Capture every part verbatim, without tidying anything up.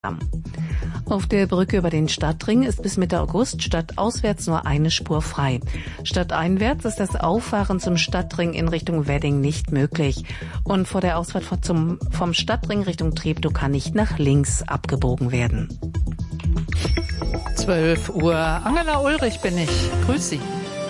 Auf der Brücke über den Stadtring ist bis Mitte August stadtauswärts nur eine Spur frei. Stadteinwärts ist das Auffahren zum Stadtring in Richtung Wedding nicht möglich. Und vor der Ausfahrt zum, vom Stadtring Richtung Treptow kann nicht nach links abgebogen werden. zwölf Uhr. Angela Ulrich bin ich. Grüß Sie.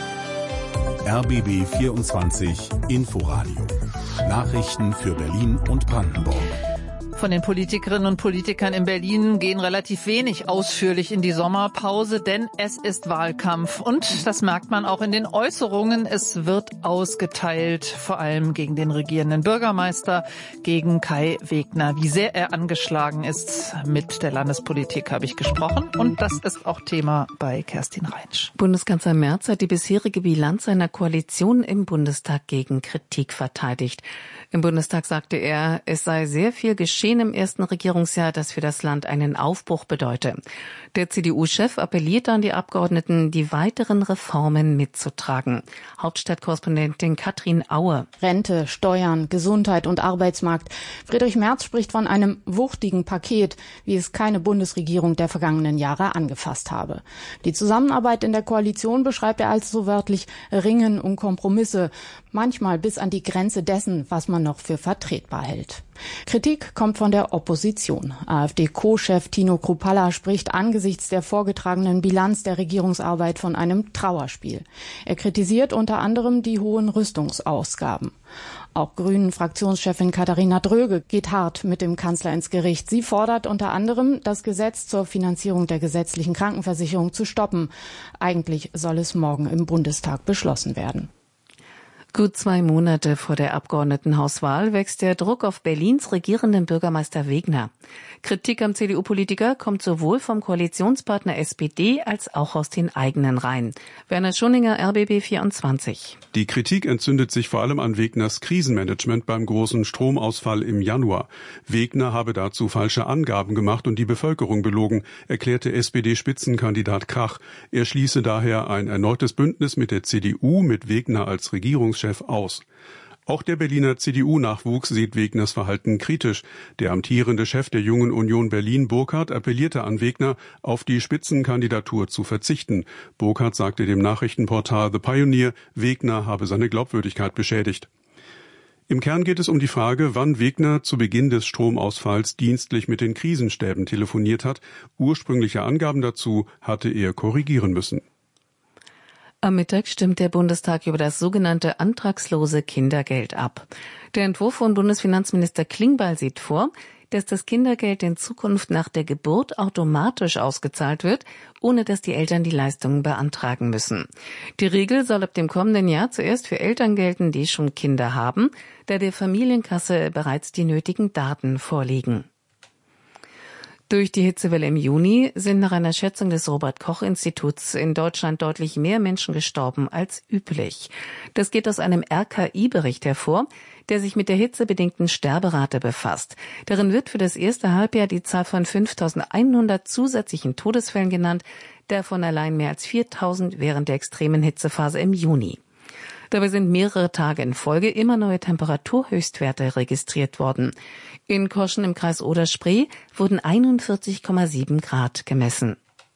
R B B vierundzwanzig Inforadio. Nachrichten für Berlin und Brandenburg. Von den Politikerinnen und Politikern in Berlin gehen relativ wenig ausführlich in die Sommerpause, denn es ist Wahlkampf. Und das merkt man auch in den Äußerungen. Es wird ausgeteilt, vor allem gegen den regierenden Bürgermeister, gegen Kai Wegner. Wie sehr er angeschlagen ist mit der Landespolitik, habe ich gesprochen. Und das ist auch Thema bei Kerstin Reinsch. Bundeskanzler Merz hat die bisherige Bilanz seiner Koalition im Bundestag gegen Kritik verteidigt. Im Bundestag sagte er, es sei sehr viel geschehen im ersten Regierungsjahr, das für das Land einen Aufbruch bedeute. Der C D U-Chef appellierte an die Abgeordneten, die weiteren Reformen mitzutragen. Hauptstadtkorrespondentin Katrin Aue. Rente, Steuern, Gesundheit und Arbeitsmarkt. Friedrich Merz spricht von einem wuchtigen Paket, wie es keine Bundesregierung der vergangenen Jahre angefasst habe. Die Zusammenarbeit in der Koalition beschreibt er als so wörtlich Ringen um Kompromisse, manchmal bis an die Grenze dessen, was man noch für vertretbar hält. Kritik kommt von der Opposition. AfD-Co-Chef Tino Kruppalla spricht angesichts der vorgetragenen Bilanz der Regierungsarbeit von einem Trauerspiel. Er kritisiert unter anderem die hohen Rüstungsausgaben. Auch Grünen-Fraktionschefin Katharina Dröge geht hart mit dem Kanzler ins Gericht. Sie fordert unter anderem, das Gesetz zur Finanzierung der gesetzlichen Krankenversicherung zu stoppen. Eigentlich soll es morgen im Bundestag beschlossen werden. Gut zwei Monate vor der Abgeordnetenhauswahl wächst der Druck auf Berlins regierenden Bürgermeister Wegner. Kritik am C D U-Politiker kommt sowohl vom Koalitionspartner S P D als auch aus den eigenen Reihen. Werner Schunninger, R B B vierundzwanzig. Die Kritik entzündet sich vor allem an Wegners Krisenmanagement beim großen Stromausfall im Januar. Wegner habe dazu falsche Angaben gemacht und die Bevölkerung belogen, erklärte S P D-Spitzenkandidat Krach. Er schließe daher ein erneutes Bündnis mit der C D U mit Wegner als Regierungschef aus. Auch der Berliner C D U-Nachwuchs sieht Wegners Verhalten kritisch. Der amtierende Chef der Jungen Union Berlin, Burkhardt, appellierte an Wegner, auf die Spitzenkandidatur zu verzichten. Burkhardt sagte dem Nachrichtenportal The Pioneer, Wegner habe seine Glaubwürdigkeit beschädigt. Im Kern geht es um die Frage, wann Wegner zu Beginn des Stromausfalls dienstlich mit den Krisenstäben telefoniert hat. Ursprüngliche Angaben dazu hatte er korrigieren müssen. Am Mittag stimmt der Bundestag über das sogenannte antragslose Kindergeld ab. Der Entwurf von Bundesfinanzminister Klingbeil sieht vor, dass das Kindergeld in Zukunft nach der Geburt automatisch ausgezahlt wird, ohne dass die Eltern die Leistungen beantragen müssen. Die Regel soll ab dem kommenden Jahr zuerst für Eltern gelten, die schon Kinder haben, da der Familienkasse bereits die nötigen Daten vorliegen. Durch die Hitzewelle im Juni sind nach einer Schätzung des Robert-Koch-Instituts in Deutschland deutlich mehr Menschen gestorben als üblich. Das geht aus einem R K I-Bericht hervor, der sich mit der hitzebedingten Sterberate befasst. Darin wird für das erste Halbjahr die Zahl von fünftausendeinhundert zusätzlichen Todesfällen genannt, davon allein mehr als viertausend während der extremen Hitzephase im Juni. Dabei sind mehrere Tage in Folge immer neue Temperaturhöchstwerte registriert worden. In Koschen im Kreis Oder-Spree wurden einundvierzig Komma sieben Grad gemessen.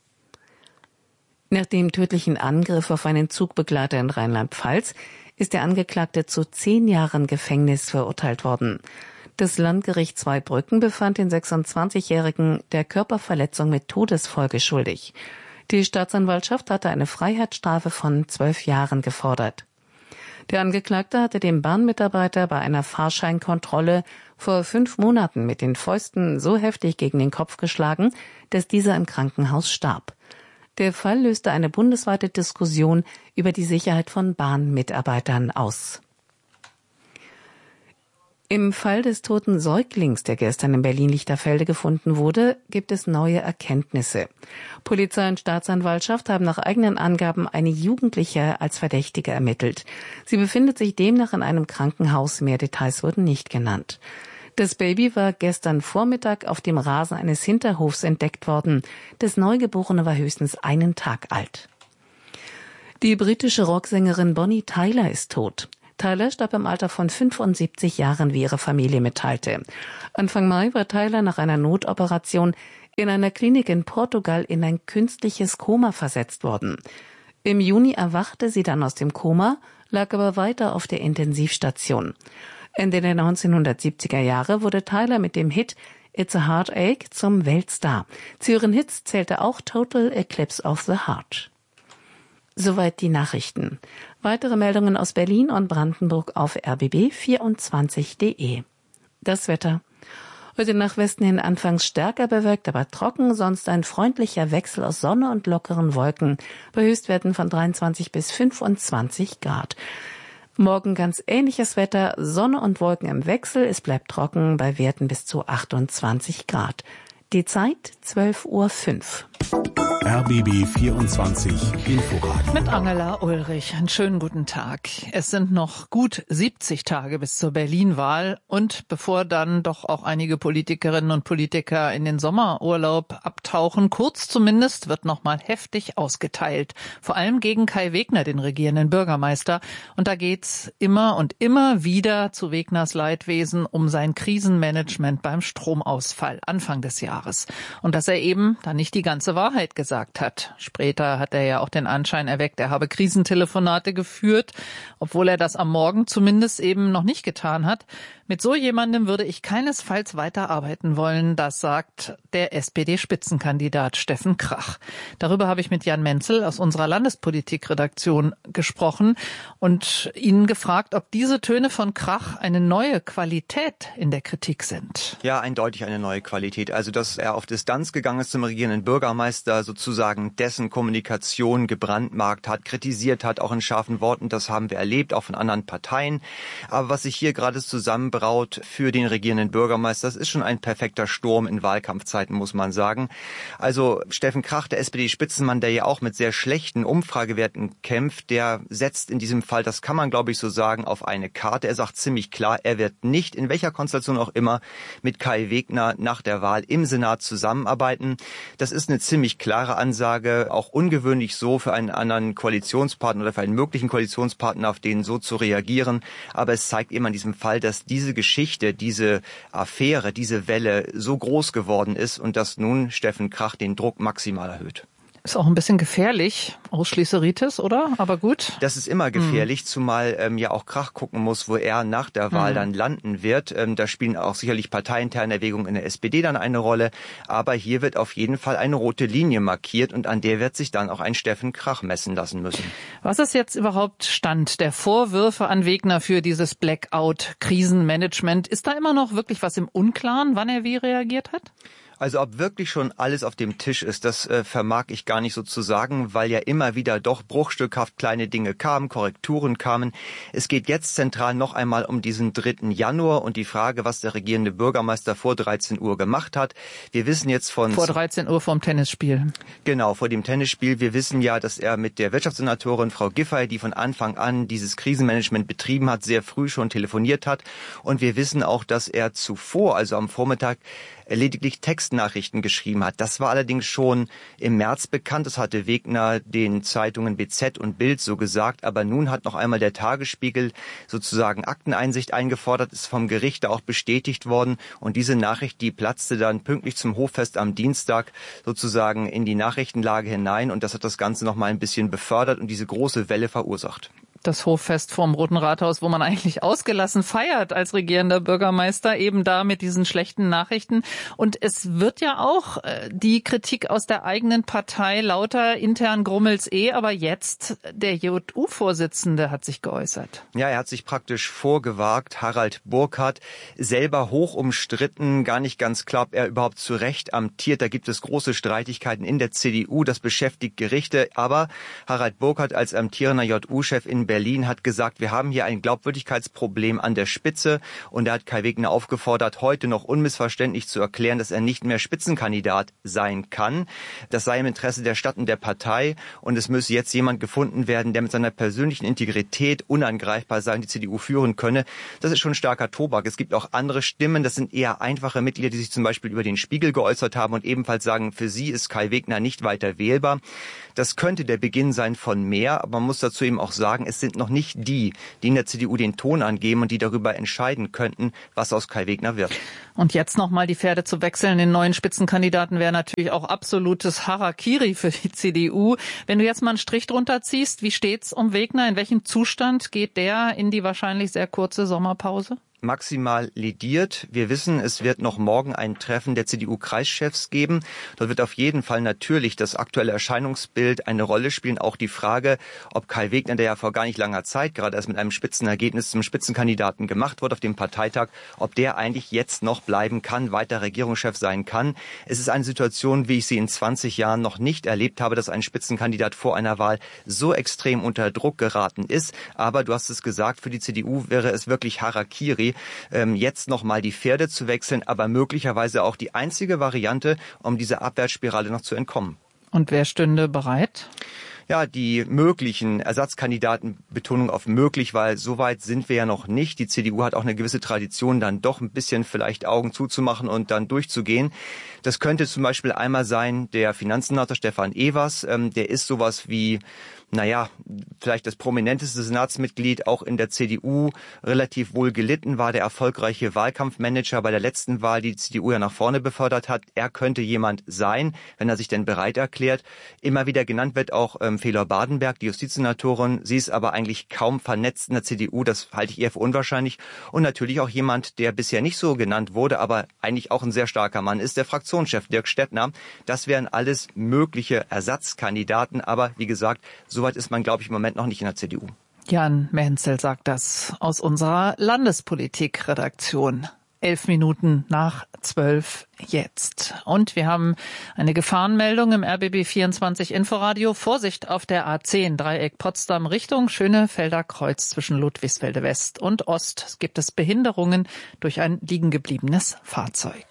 Nach dem tödlichen Angriff auf einen Zugbegleiter in Rheinland-Pfalz ist der Angeklagte zu zehn Jahren Gefängnis verurteilt worden. Das Landgericht Zweibrücken befand den sechsundzwanzigjährigen der Körperverletzung mit Todesfolge schuldig. Die Staatsanwaltschaft hatte eine Freiheitsstrafe von zwölf Jahren gefordert. Der Angeklagte hatte den Bahnmitarbeiter bei einer Fahrscheinkontrolle vor fünf Monaten mit den Fäusten so heftig gegen den Kopf geschlagen, dass dieser im Krankenhaus starb. Der Fall löste eine bundesweite Diskussion über die Sicherheit von Bahnmitarbeitern aus. Im Fall des toten Säuglings, der gestern in Berlin-Lichterfelde gefunden wurde, gibt es neue Erkenntnisse. Polizei und Staatsanwaltschaft haben nach eigenen Angaben eine Jugendliche als Verdächtige ermittelt. Sie befindet sich demnach in einem Krankenhaus. Mehr Details wurden nicht genannt. Das Baby war gestern Vormittag auf dem Rasen eines Hinterhofs entdeckt worden. Das Neugeborene war höchstens einen Tag alt. Die britische Rocksängerin Bonnie Tyler ist tot. Tyler starb im Alter von fünfundsiebzig Jahren, wie ihre Familie mitteilte. Anfang Mai war Tyler nach einer Notoperation in einer Klinik in Portugal in ein künstliches Koma versetzt worden. Im Juni erwachte sie dann aus dem Koma, lag aber weiter auf der Intensivstation. Ende der neunzehnhundertsiebziger Jahre wurde Tyler mit dem Hit It's a Heartache zum Weltstar. Zu ihren Hits zählte auch Total Eclipse of the Heart. Soweit die Nachrichten. Weitere Meldungen aus Berlin und Brandenburg auf r b b vierundzwanzig punkt de. Das Wetter. Heute nach Westen hin anfangs stärker bewölkt, aber trocken, sonst ein freundlicher Wechsel aus Sonne und lockeren Wolken bei Höchstwerten von dreiundzwanzig bis fünfundzwanzig Grad. Morgen ganz ähnliches Wetter, Sonne und Wolken im Wechsel, es bleibt trocken bei Werten bis zu achtundzwanzig Grad. Die Zeit zwölf Uhr fünf. R B B vierundzwanzig Inforadio. Mit Angela Ulrich. Einen schönen guten Tag. Es sind noch gut siebzig Tage bis zur Berlin-Wahl und bevor dann doch auch einige Politikerinnen und Politiker in den Sommerurlaub abtauchen, kurz zumindest, wird noch mal heftig ausgeteilt. Vor allem gegen Kai Wegner, den regierenden Bürgermeister. Und da geht's immer und immer wieder zu Wegners Leidwesen um sein Krisenmanagement beim Stromausfall Anfang des Jahres. Und dass er eben da nicht die ganze Wahrheit gesagt hat. Später hat er ja auch den Anschein erweckt, er habe Krisentelefonate geführt, obwohl er das am Morgen zumindest eben noch nicht getan hat. Mit so jemandem würde ich keinesfalls weiterarbeiten wollen, das sagt der S P D-Spitzenkandidat Steffen Krach. Darüber habe ich mit Jan Menzel aus unserer Landespolitikredaktion gesprochen und ihn gefragt, ob diese Töne von Krach eine neue Qualität in der Kritik sind. Ja, eindeutig eine neue Qualität. Also, dass er auf Distanz gegangen ist zum regierenden Bürgermeister, sozusagen dessen Kommunikation gebrandmarkt hat, kritisiert hat, auch in scharfen Worten, das haben wir erlebt, auch von anderen Parteien. Aber was sich hier gerade zusammenbraut für den regierenden Bürgermeister, das ist schon ein perfekter Sturm in Wahlkampfzeiten, muss man sagen. Also Steffen Krach, der S P D-Spitzenmann, der ja auch mit sehr schlechten Umfragewerten kämpft, der setzt in diesem Fall, das kann man glaube ich so sagen, auf eine Karte. Er sagt ziemlich klar, er wird nicht, in welcher Konstellation auch immer, mit Kai Wegner nach der Wahl im Senat zusammenarbeiten. Das ist eine ziemlich klare Ansage, auch ungewöhnlich so für einen anderen Koalitionspartner oder für einen möglichen Koalitionspartner, auf den so zu reagieren. Aber es zeigt eben an diesem Fall, dass diese Geschichte, diese Affäre, diese Welle so groß geworden ist und dass nun Steffen Krach den Druck maximal erhöht. Ist auch ein bisschen gefährlich, Ausschließeritis, oder? Aber gut. Das ist immer gefährlich, hm. zumal ähm, ja auch Krach gucken muss, wo er nach der Wahl hm. dann landen wird. Ähm, da spielen auch sicherlich parteiinterne Erwägungen in der S P D dann eine Rolle. Aber hier wird auf jeden Fall eine rote Linie markiert und an der wird sich dann auch ein Steffen Krach messen lassen müssen. Was ist jetzt überhaupt Stand der Vorwürfe an Wegner für dieses Blackout-Krisenmanagement? Ist da immer noch wirklich was im Unklaren, wann er wie reagiert hat? Also ob wirklich schon alles auf dem Tisch ist, das äh, vermag ich gar nicht so zu sagen, weil ja immer wieder doch bruchstückhaft kleine Dinge kamen, Korrekturen kamen. Es geht jetzt zentral noch einmal um diesen dritten Januar und die Frage, was der regierende Bürgermeister vor dreizehn Uhr gemacht hat. Wir wissen jetzt von... Vor dreizehn Uhr vorm Tennisspiel. Genau, vor dem Tennisspiel. Wir wissen ja, dass er mit der Wirtschaftssenatorin Frau Giffey, die von Anfang an dieses Krisenmanagement betrieben hat, sehr früh schon telefoniert hat. Und wir wissen auch, dass er zuvor, also am Vormittag, lediglich Textnachrichten geschrieben hat. Das war allerdings schon im März bekannt. Das hatte Wegner den Zeitungen B Z und Bild so gesagt. Aber nun hat noch einmal der Tagesspiegel sozusagen Akteneinsicht eingefordert, ist vom Gericht auch bestätigt worden. Und diese Nachricht, die platzte dann pünktlich zum Hoffest am Dienstag sozusagen in die Nachrichtenlage hinein. Und das hat das Ganze noch mal ein bisschen befördert und diese große Welle verursacht. Das Hoffest vorm Roten Rathaus, wo man eigentlich ausgelassen feiert als regierender Bürgermeister, eben da mit diesen schlechten Nachrichten. Und es wird ja auch äh, die Kritik aus der eigenen Partei lauter, intern grummelt's eh, aber jetzt der J U-Vorsitzende hat sich geäußert. Ja, er hat sich praktisch vorgewagt, Harald Burkhardt, selber hoch umstritten, gar nicht ganz klar, ob er überhaupt zu Recht amtiert. Da gibt es große Streitigkeiten in der C D U, das beschäftigt Gerichte. Aber Harald Burkhardt als amtierender J U-Chef in Berlin Berlin hat gesagt, wir haben hier ein Glaubwürdigkeitsproblem an der Spitze und er hat Kai Wegner aufgefordert, heute noch unmissverständlich zu erklären, dass er nicht mehr Spitzenkandidat sein kann. Das sei im Interesse der Stadt und der Partei und es müsse jetzt jemand gefunden werden, der mit seiner persönlichen Integrität unangreifbar sein, die C D U führen könne. Das ist schon starker Tobak. Es gibt auch andere Stimmen, das sind eher einfache Mitglieder, die sich zum Beispiel über den Spiegel geäußert haben und ebenfalls sagen, für sie ist Kai Wegner nicht weiter wählbar. Das könnte der Beginn sein von mehr, aber man muss dazu eben auch sagen, es sind noch nicht die, die in der C D U den Ton angeben und die darüber entscheiden könnten, was aus Kai Wegner wird. Und jetzt nochmal die Pferde zu wechseln, den neuen Spitzenkandidaten wäre natürlich auch absolutes Harakiri für die C D U. Wenn du jetzt mal einen Strich drunter ziehst, wie steht's um Wegner? In welchem Zustand geht der in die wahrscheinlich sehr kurze Sommerpause? Maximal lediert. Wir wissen, es wird noch morgen ein Treffen der C D U-Kreischefs geben. Dort wird auf jeden Fall natürlich das aktuelle Erscheinungsbild eine Rolle spielen. Auch die Frage, ob Kai Wegner, der ja vor gar nicht langer Zeit gerade erst mit einem Spitzenergebnis zum Spitzenkandidaten gemacht wurde auf dem Parteitag, ob der eigentlich jetzt noch bleiben kann, weiter Regierungschef sein kann. Es ist eine Situation, wie ich sie in zwanzig Jahren noch nicht erlebt habe, dass ein Spitzenkandidat vor einer Wahl so extrem unter Druck geraten ist. Aber du hast es gesagt, für die C D U wäre es wirklich Harakiri, jetzt nochmal die Pferde zu wechseln, aber möglicherweise auch die einzige Variante, um dieser Abwärtsspirale noch zu entkommen. Und wer stünde bereit? Ja, die möglichen Ersatzkandidaten, Betonung auf möglich, weil so weit sind wir ja noch nicht. Die C D U hat auch eine gewisse Tradition, dann doch ein bisschen vielleicht Augen zuzumachen und dann durchzugehen. Das könnte zum Beispiel einmal sein, der Finanzsenator Stefan Evers, ähm, der ist sowas wie, naja, vielleicht das prominenteste Senatsmitglied, auch in der C D U relativ wohl gelitten, war der erfolgreiche Wahlkampfmanager bei der letzten Wahl, die die C D U ja nach vorne befördert hat. Er könnte jemand sein, wenn er sich denn bereit erklärt. Immer wieder genannt wird auch ähm, Fehlor Badenberg, die Justizsenatorin. Sie ist aber eigentlich kaum vernetzt in der C D U, das halte ich eher für unwahrscheinlich. Und natürlich auch jemand, der bisher nicht so genannt wurde, aber eigentlich auch ein sehr starker Mann ist, der Fraktionschef Dirk Stettner. Das wären alles mögliche Ersatzkandidaten, aber wie gesagt, soweit ist man, glaube ich, im Moment noch nicht in der C D U. Jan Menzel sagt das aus unserer Landespolitik-Redaktion. Elf Minuten nach zwölf jetzt. Und wir haben eine Gefahrenmeldung im R B B vierundzwanzig Inforadio. Vorsicht auf der A zehn, Dreieck Potsdam Richtung Schönefelder Kreuz zwischen Ludwigsfelde West und Ost. Es gibt es Behinderungen durch ein liegengebliebenes Fahrzeug.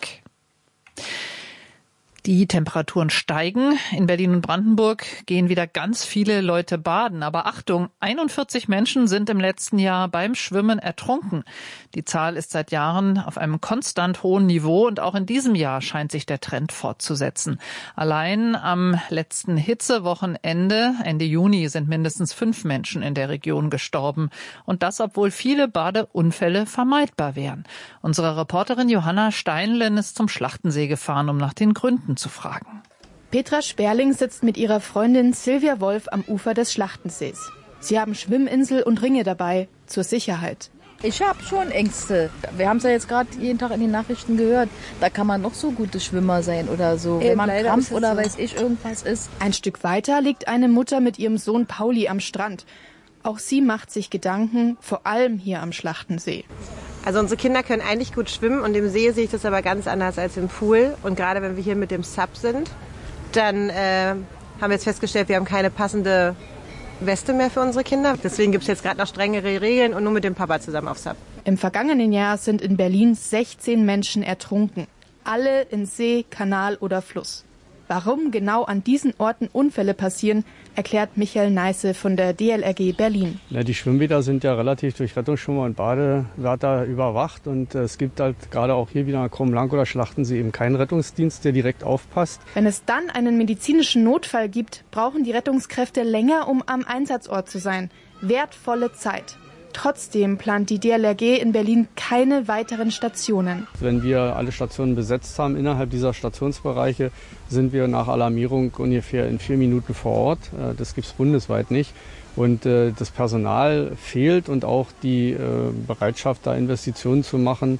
Die Temperaturen steigen. In Berlin und Brandenburg gehen wieder ganz viele Leute baden. Aber Achtung, einundvierzig Menschen sind im letzten Jahr beim Schwimmen ertrunken. Die Zahl ist seit Jahren auf einem konstant hohen Niveau und auch in diesem Jahr scheint sich der Trend fortzusetzen. Allein am letzten Hitzewochenende, Ende Juni, sind mindestens fünf Menschen in der Region gestorben. Und das, obwohl viele Badeunfälle vermeidbar wären. Unsere Reporterin Johanna Steinlen ist zum Schlachtensee gefahren, um nach den Gründen zu fragen. Petra Sperling sitzt mit ihrer Freundin Silvia Wolf am Ufer des Schlachtensees. Sie haben Schwimminsel und Ringe dabei, zur Sicherheit. Ich habe schon Ängste. Wir haben es ja jetzt gerade jeden Tag in den Nachrichten gehört. Da kann man noch so gute Schwimmer sein oder so. Eben, wenn man Krampf oder so, weiß ich, irgendwas ist. Ein Stück weiter liegt eine Mutter mit ihrem Sohn Pauli am Strand. Auch sie macht sich Gedanken, vor allem hier am Schlachtensee. Also unsere Kinder können eigentlich gut schwimmen und im See sehe ich das aber ganz anders als im Pool. Und gerade wenn wir hier mit dem Sub sind, dann äh, haben wir jetzt festgestellt, wir haben keine passende Weste mehr für unsere Kinder. Deswegen gibt es jetzt gerade noch strengere Regeln und nur mit dem Papa zusammen auf Sub. Im vergangenen Jahr sind in Berlin sechzehn Menschen ertrunken. Alle in See, Kanal oder Fluss. Warum genau an diesen Orten Unfälle passieren, erklärt Michael Neisse von der D L R G Berlin. Ja, die Schwimmbäder sind ja relativ durch Rettungsschwimmer und Badewärter überwacht. Und es gibt halt gerade auch hier wieder an Krumm-Blank oder Schlachtensee eben keinen Rettungsdienst, der direkt aufpasst. Wenn es dann einen medizinischen Notfall gibt, brauchen die Rettungskräfte länger, um am Einsatzort zu sein. Wertvolle Zeit. Trotzdem plant die D L R G in Berlin keine weiteren Stationen. Wenn wir alle Stationen besetzt haben innerhalb dieser Stationsbereiche, sind wir nach Alarmierung ungefähr in vier Minuten vor Ort. Das gibt es bundesweit nicht. Und das Personal fehlt und auch die Bereitschaft, da Investitionen zu machen,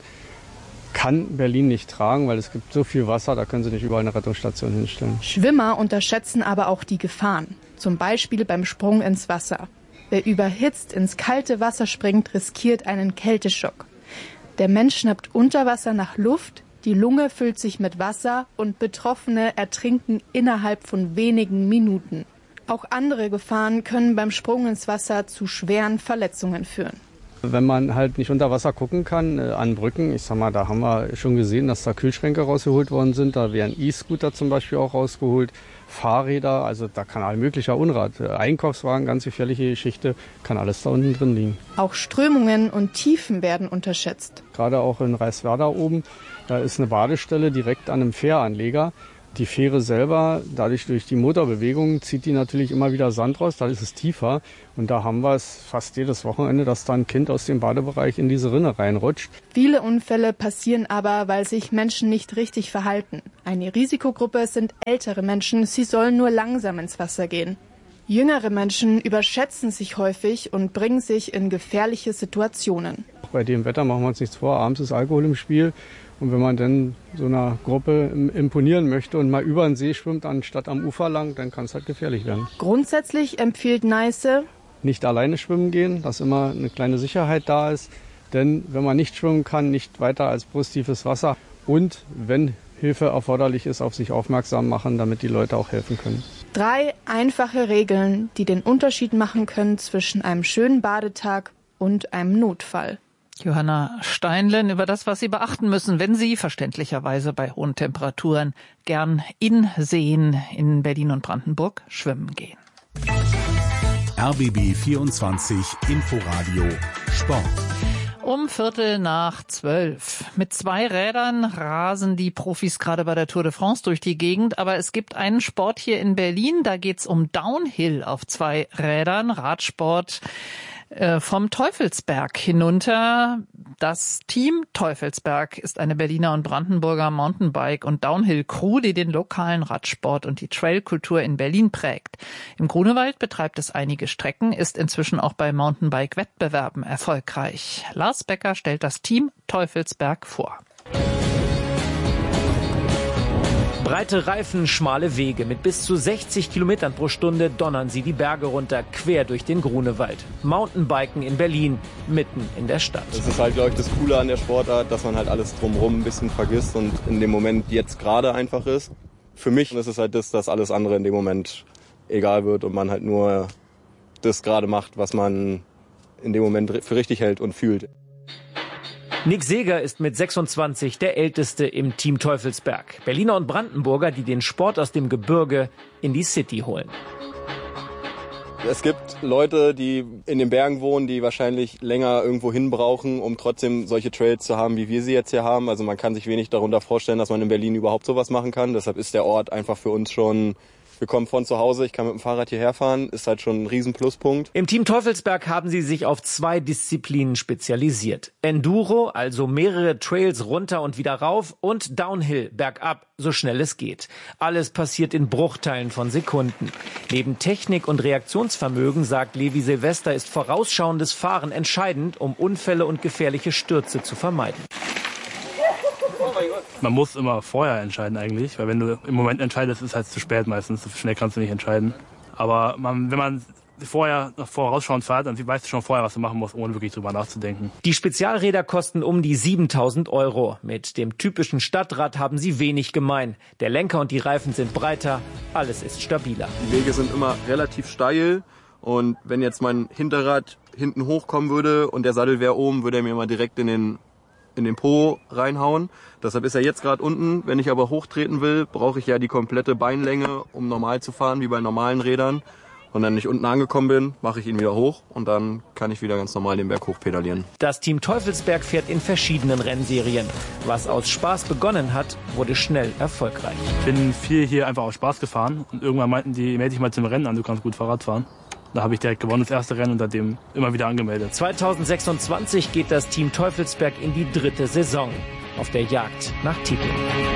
kann Berlin nicht tragen, weil es gibt so viel Wasser, da können sie nicht überall eine Rettungsstation hinstellen. Schwimmer unterschätzen aber auch die Gefahren. Zum Beispiel beim Sprung ins Wasser. Wer überhitzt ins kalte Wasser springt, riskiert einen Kälteschock. Der Mensch schnappt unter Wasser nach Luft, die Lunge füllt sich mit Wasser und Betroffene ertrinken innerhalb von wenigen Minuten. Auch andere Gefahren können beim Sprung ins Wasser zu schweren Verletzungen führen. Wenn man halt nicht unter Wasser gucken kann, äh, an Brücken, ich sag mal, da haben wir schon gesehen, dass da Kühlschränke rausgeholt worden sind, da werden E-Scooter zum Beispiel auch rausgeholt, Fahrräder, also da kann all möglicher Unrat, Einkaufswagen, ganz gefährliche Geschichte, kann alles da unten drin liegen. Auch Strömungen und Tiefen werden unterschätzt. Gerade auch in Reißwerda oben, da ist eine Badestelle direkt an einem Fähranleger. Die Fähre selber, dadurch durch die Motorbewegung, zieht die natürlich immer wieder Sand raus, da ist es tiefer. Und da haben wir es fast jedes Wochenende, dass da ein Kind aus dem Badebereich in diese Rinne reinrutscht. Viele Unfälle passieren aber, weil sich Menschen nicht richtig verhalten. Eine Risikogruppe sind ältere Menschen, sie sollen nur langsam ins Wasser gehen. Jüngere Menschen überschätzen sich häufig und bringen sich in gefährliche Situationen. Bei dem Wetter machen wir uns nichts vor, abends ist Alkohol im Spiel. Und wenn man dann so einer Gruppe imponieren möchte und mal über den See schwimmt, anstatt am Ufer lang, dann kann es halt gefährlich werden. Grundsätzlich empfiehlt Neiße: nicht alleine schwimmen gehen, dass immer eine kleine Sicherheit da ist. Denn wenn man nicht schwimmen kann, nicht weiter als brusttiefes Wasser. Und wenn Hilfe erforderlich ist, auf sich aufmerksam machen, damit die Leute auch helfen können. Drei einfache Regeln, die den Unterschied machen können zwischen einem schönen Badetag und einem Notfall. Johanna Steinlen über das, was Sie beachten müssen, wenn Sie verständlicherweise bei hohen Temperaturen gern in Seen in Berlin und Brandenburg schwimmen gehen. R B B vierundzwanzig Inforadio Sport. Um Viertel nach zwölf. Mit zwei Rädern rasen die Profis gerade bei der Tour de France durch die Gegend. Aber es gibt einen Sport hier in Berlin, da geht's um Downhill auf zwei Rädern, Radsport vom Teufelsberg hinunter. Das Team Teufelsberg ist eine Berliner und Brandenburger Mountainbike- und Downhill-Crew, die den lokalen Radsport und die Trailkultur in Berlin prägt. Im Grunewald betreibt es einige Strecken, ist inzwischen auch bei Mountainbike-Wettbewerben erfolgreich. Lars Becker stellt das Team Teufelsberg vor. Breite Reifen, schmale Wege. Mit bis zu sechzig Kilometern pro Stunde donnern sie die Berge runter, quer durch den Grunewald. Mountainbiken in Berlin, mitten in der Stadt. Das ist halt, glaube ich, das Coole an der Sportart, dass man halt alles drumherum ein bisschen vergisst und in dem Moment jetzt gerade einfach ist. Für mich ist es halt das, dass alles andere in dem Moment egal wird und man halt nur das gerade macht, was man in dem Moment für richtig hält und fühlt. Nick Seeger ist mit sechsundzwanzig der Älteste im Team Teufelsberg. Berliner und Brandenburger, die den Sport aus dem Gebirge in die City holen. Es gibt Leute, die in den Bergen wohnen, die wahrscheinlich länger irgendwo hin brauchen, um trotzdem solche Trails zu haben, wie wir sie jetzt hier haben. Also man kann sich wenig darunter vorstellen, dass man in Berlin überhaupt sowas machen kann. Deshalb ist der Ort einfach für uns schon... Wir kommen von zu Hause, ich kann mit dem Fahrrad hierher fahren, ist halt schon ein Riesenpluspunkt. Im Team Teufelsberg haben sie sich auf zwei Disziplinen spezialisiert. Enduro, also mehrere Trails runter und wieder rauf, und Downhill, bergab, so schnell es geht. Alles passiert in Bruchteilen von Sekunden. Neben Technik und Reaktionsvermögen, sagt Levi Silvester, ist vorausschauendes Fahren entscheidend, um Unfälle und gefährliche Stürze zu vermeiden. Man muss immer vorher entscheiden eigentlich, weil wenn du im Moment entscheidest, ist es halt zu spät meistens. So schnell kannst du nicht entscheiden. Aber man, wenn man vorher vorausschauend fährt, dann weißt du schon vorher, was du machen musst, ohne wirklich drüber nachzudenken. Die Spezialräder kosten um die siebentausend Euro. Mit dem typischen Stadtrad haben sie wenig gemein. Der Lenker und die Reifen sind breiter, alles ist stabiler. Die Wege sind immer relativ steil und wenn jetzt mein Hinterrad hinten hochkommen würde und der Sattel wäre oben, würde er mir immer direkt in den in den Po reinhauen. Deshalb ist er jetzt gerade unten. Wenn ich aber hochtreten will, brauche ich ja die komplette Beinlänge, um normal zu fahren, wie bei normalen Rädern. Und wenn ich unten angekommen bin, mache ich ihn wieder hoch und dann kann ich wieder ganz normal den Berg hochpedalieren. Das Team Teufelsberg fährt in verschiedenen Rennserien. Was aus Spaß begonnen hat, wurde schnell erfolgreich. Ich bin viel hier einfach aus Spaß gefahren und irgendwann meinten die, melde dich mal zum Rennen an, du kannst gut Fahrrad fahren. Da habe ich direkt gewonnen, das erste Rennen, und seitdem immer wieder angemeldet. zweitausendsechsundzwanzig geht das Team Teufelsberg in die dritte Saison auf der Jagd nach Titeln.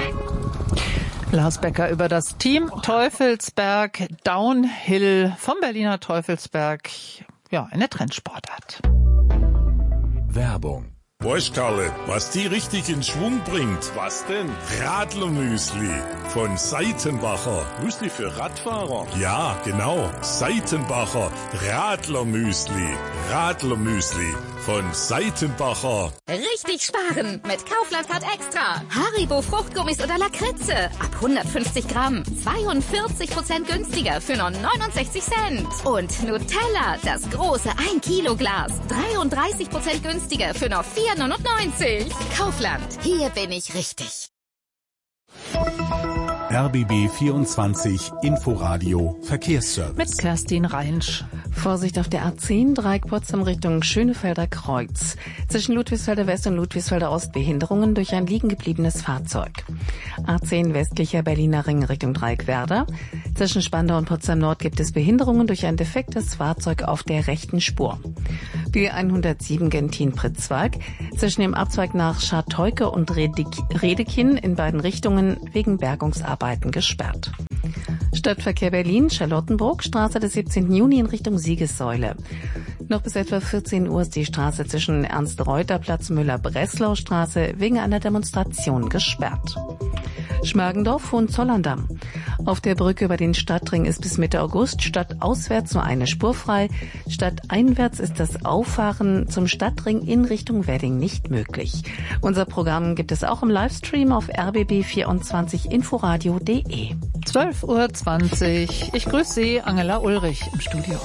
Lars Becker über das Team Teufelsberg Downhill vom Berliner Teufelsberg. Ja, eine Trendsportart. Werbung. Weißt Karle, was die richtig in Schwung bringt? Was denn? Radlermüsli von Seitenbacher. Müsli für Radfahrer? Ja, genau. Seitenbacher Radlermüsli. Radlermüsli von Seitenbacher. Richtig sparen mit Kaufland-Card Extra. Haribo Fruchtgummis oder Lakritze. Ab hundertfünfzig Gramm. zweiundvierzig Prozent günstiger für nur neunundsechzig Cent. Und Nutella, das große ein Kilo Glas. dreiunddreißig Prozent günstiger für nur vier neunundneunzig. Kaufland. Hier bin ich richtig. R R B B vierundzwanzig Inforadio Verkehrsservice. Mit Kerstin Reinsch. Vorsicht auf der A zehn, Dreieck Potsdam Richtung Schönefelder Kreuz. Zwischen Ludwigsfelder West und Ludwigsfelder Ost Behinderungen durch ein liegen gebliebenes Fahrzeug. A zehn westlicher Berliner Ring Richtung Dreieck Werder. Zwischen Spandau und Potsdam Nord gibt es Behinderungen durch ein defektes Fahrzeug auf der rechten Spur. B hundertsieben Gentin-Pritzwalk. Zwischen dem Abzweig nach Scharteuke und Redekin in beiden Richtungen wegen Bergungsarbeiten gesperrt. Stadtverkehr Berlin, Charlottenburg, Straße des siebzehnten Juni in Richtung Siegessäule. Noch bis etwa vierzehn Uhr ist die Straße zwischen Ernst-Reuter-Platz, Müller-Breslau-Straße wegen einer Demonstration gesperrt. Schmargendorf, Hohenzollern-Damm. Auf der Brücke über den Stadtring ist bis Mitte August stadtauswärts nur eine Spur frei. Stadteinwärts ist das Auffahren zum Stadtring in Richtung Wedding nicht möglich. Unser Programm gibt es auch im Livestream auf r b b vierundzwanzig inforadio punkt de. zwölf Uhr zwanzig. Ich grüße Sie, Angela Ulrich im Studio.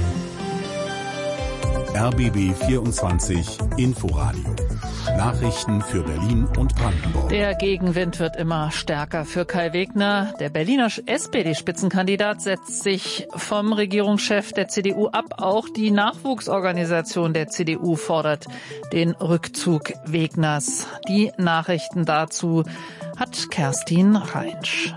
R B B vierundzwanzig Inforadio. Nachrichten für Berlin und Brandenburg. Der Gegenwind wird immer stärker für Kai Wegner. Der Berliner S P D-Spitzenkandidat setzt sich vom Regierungschef der C D U ab. Auch die Nachwuchsorganisation der C D U fordert den Rückzug Wegners. Die Nachrichten dazu hat Kerstin Reinsch.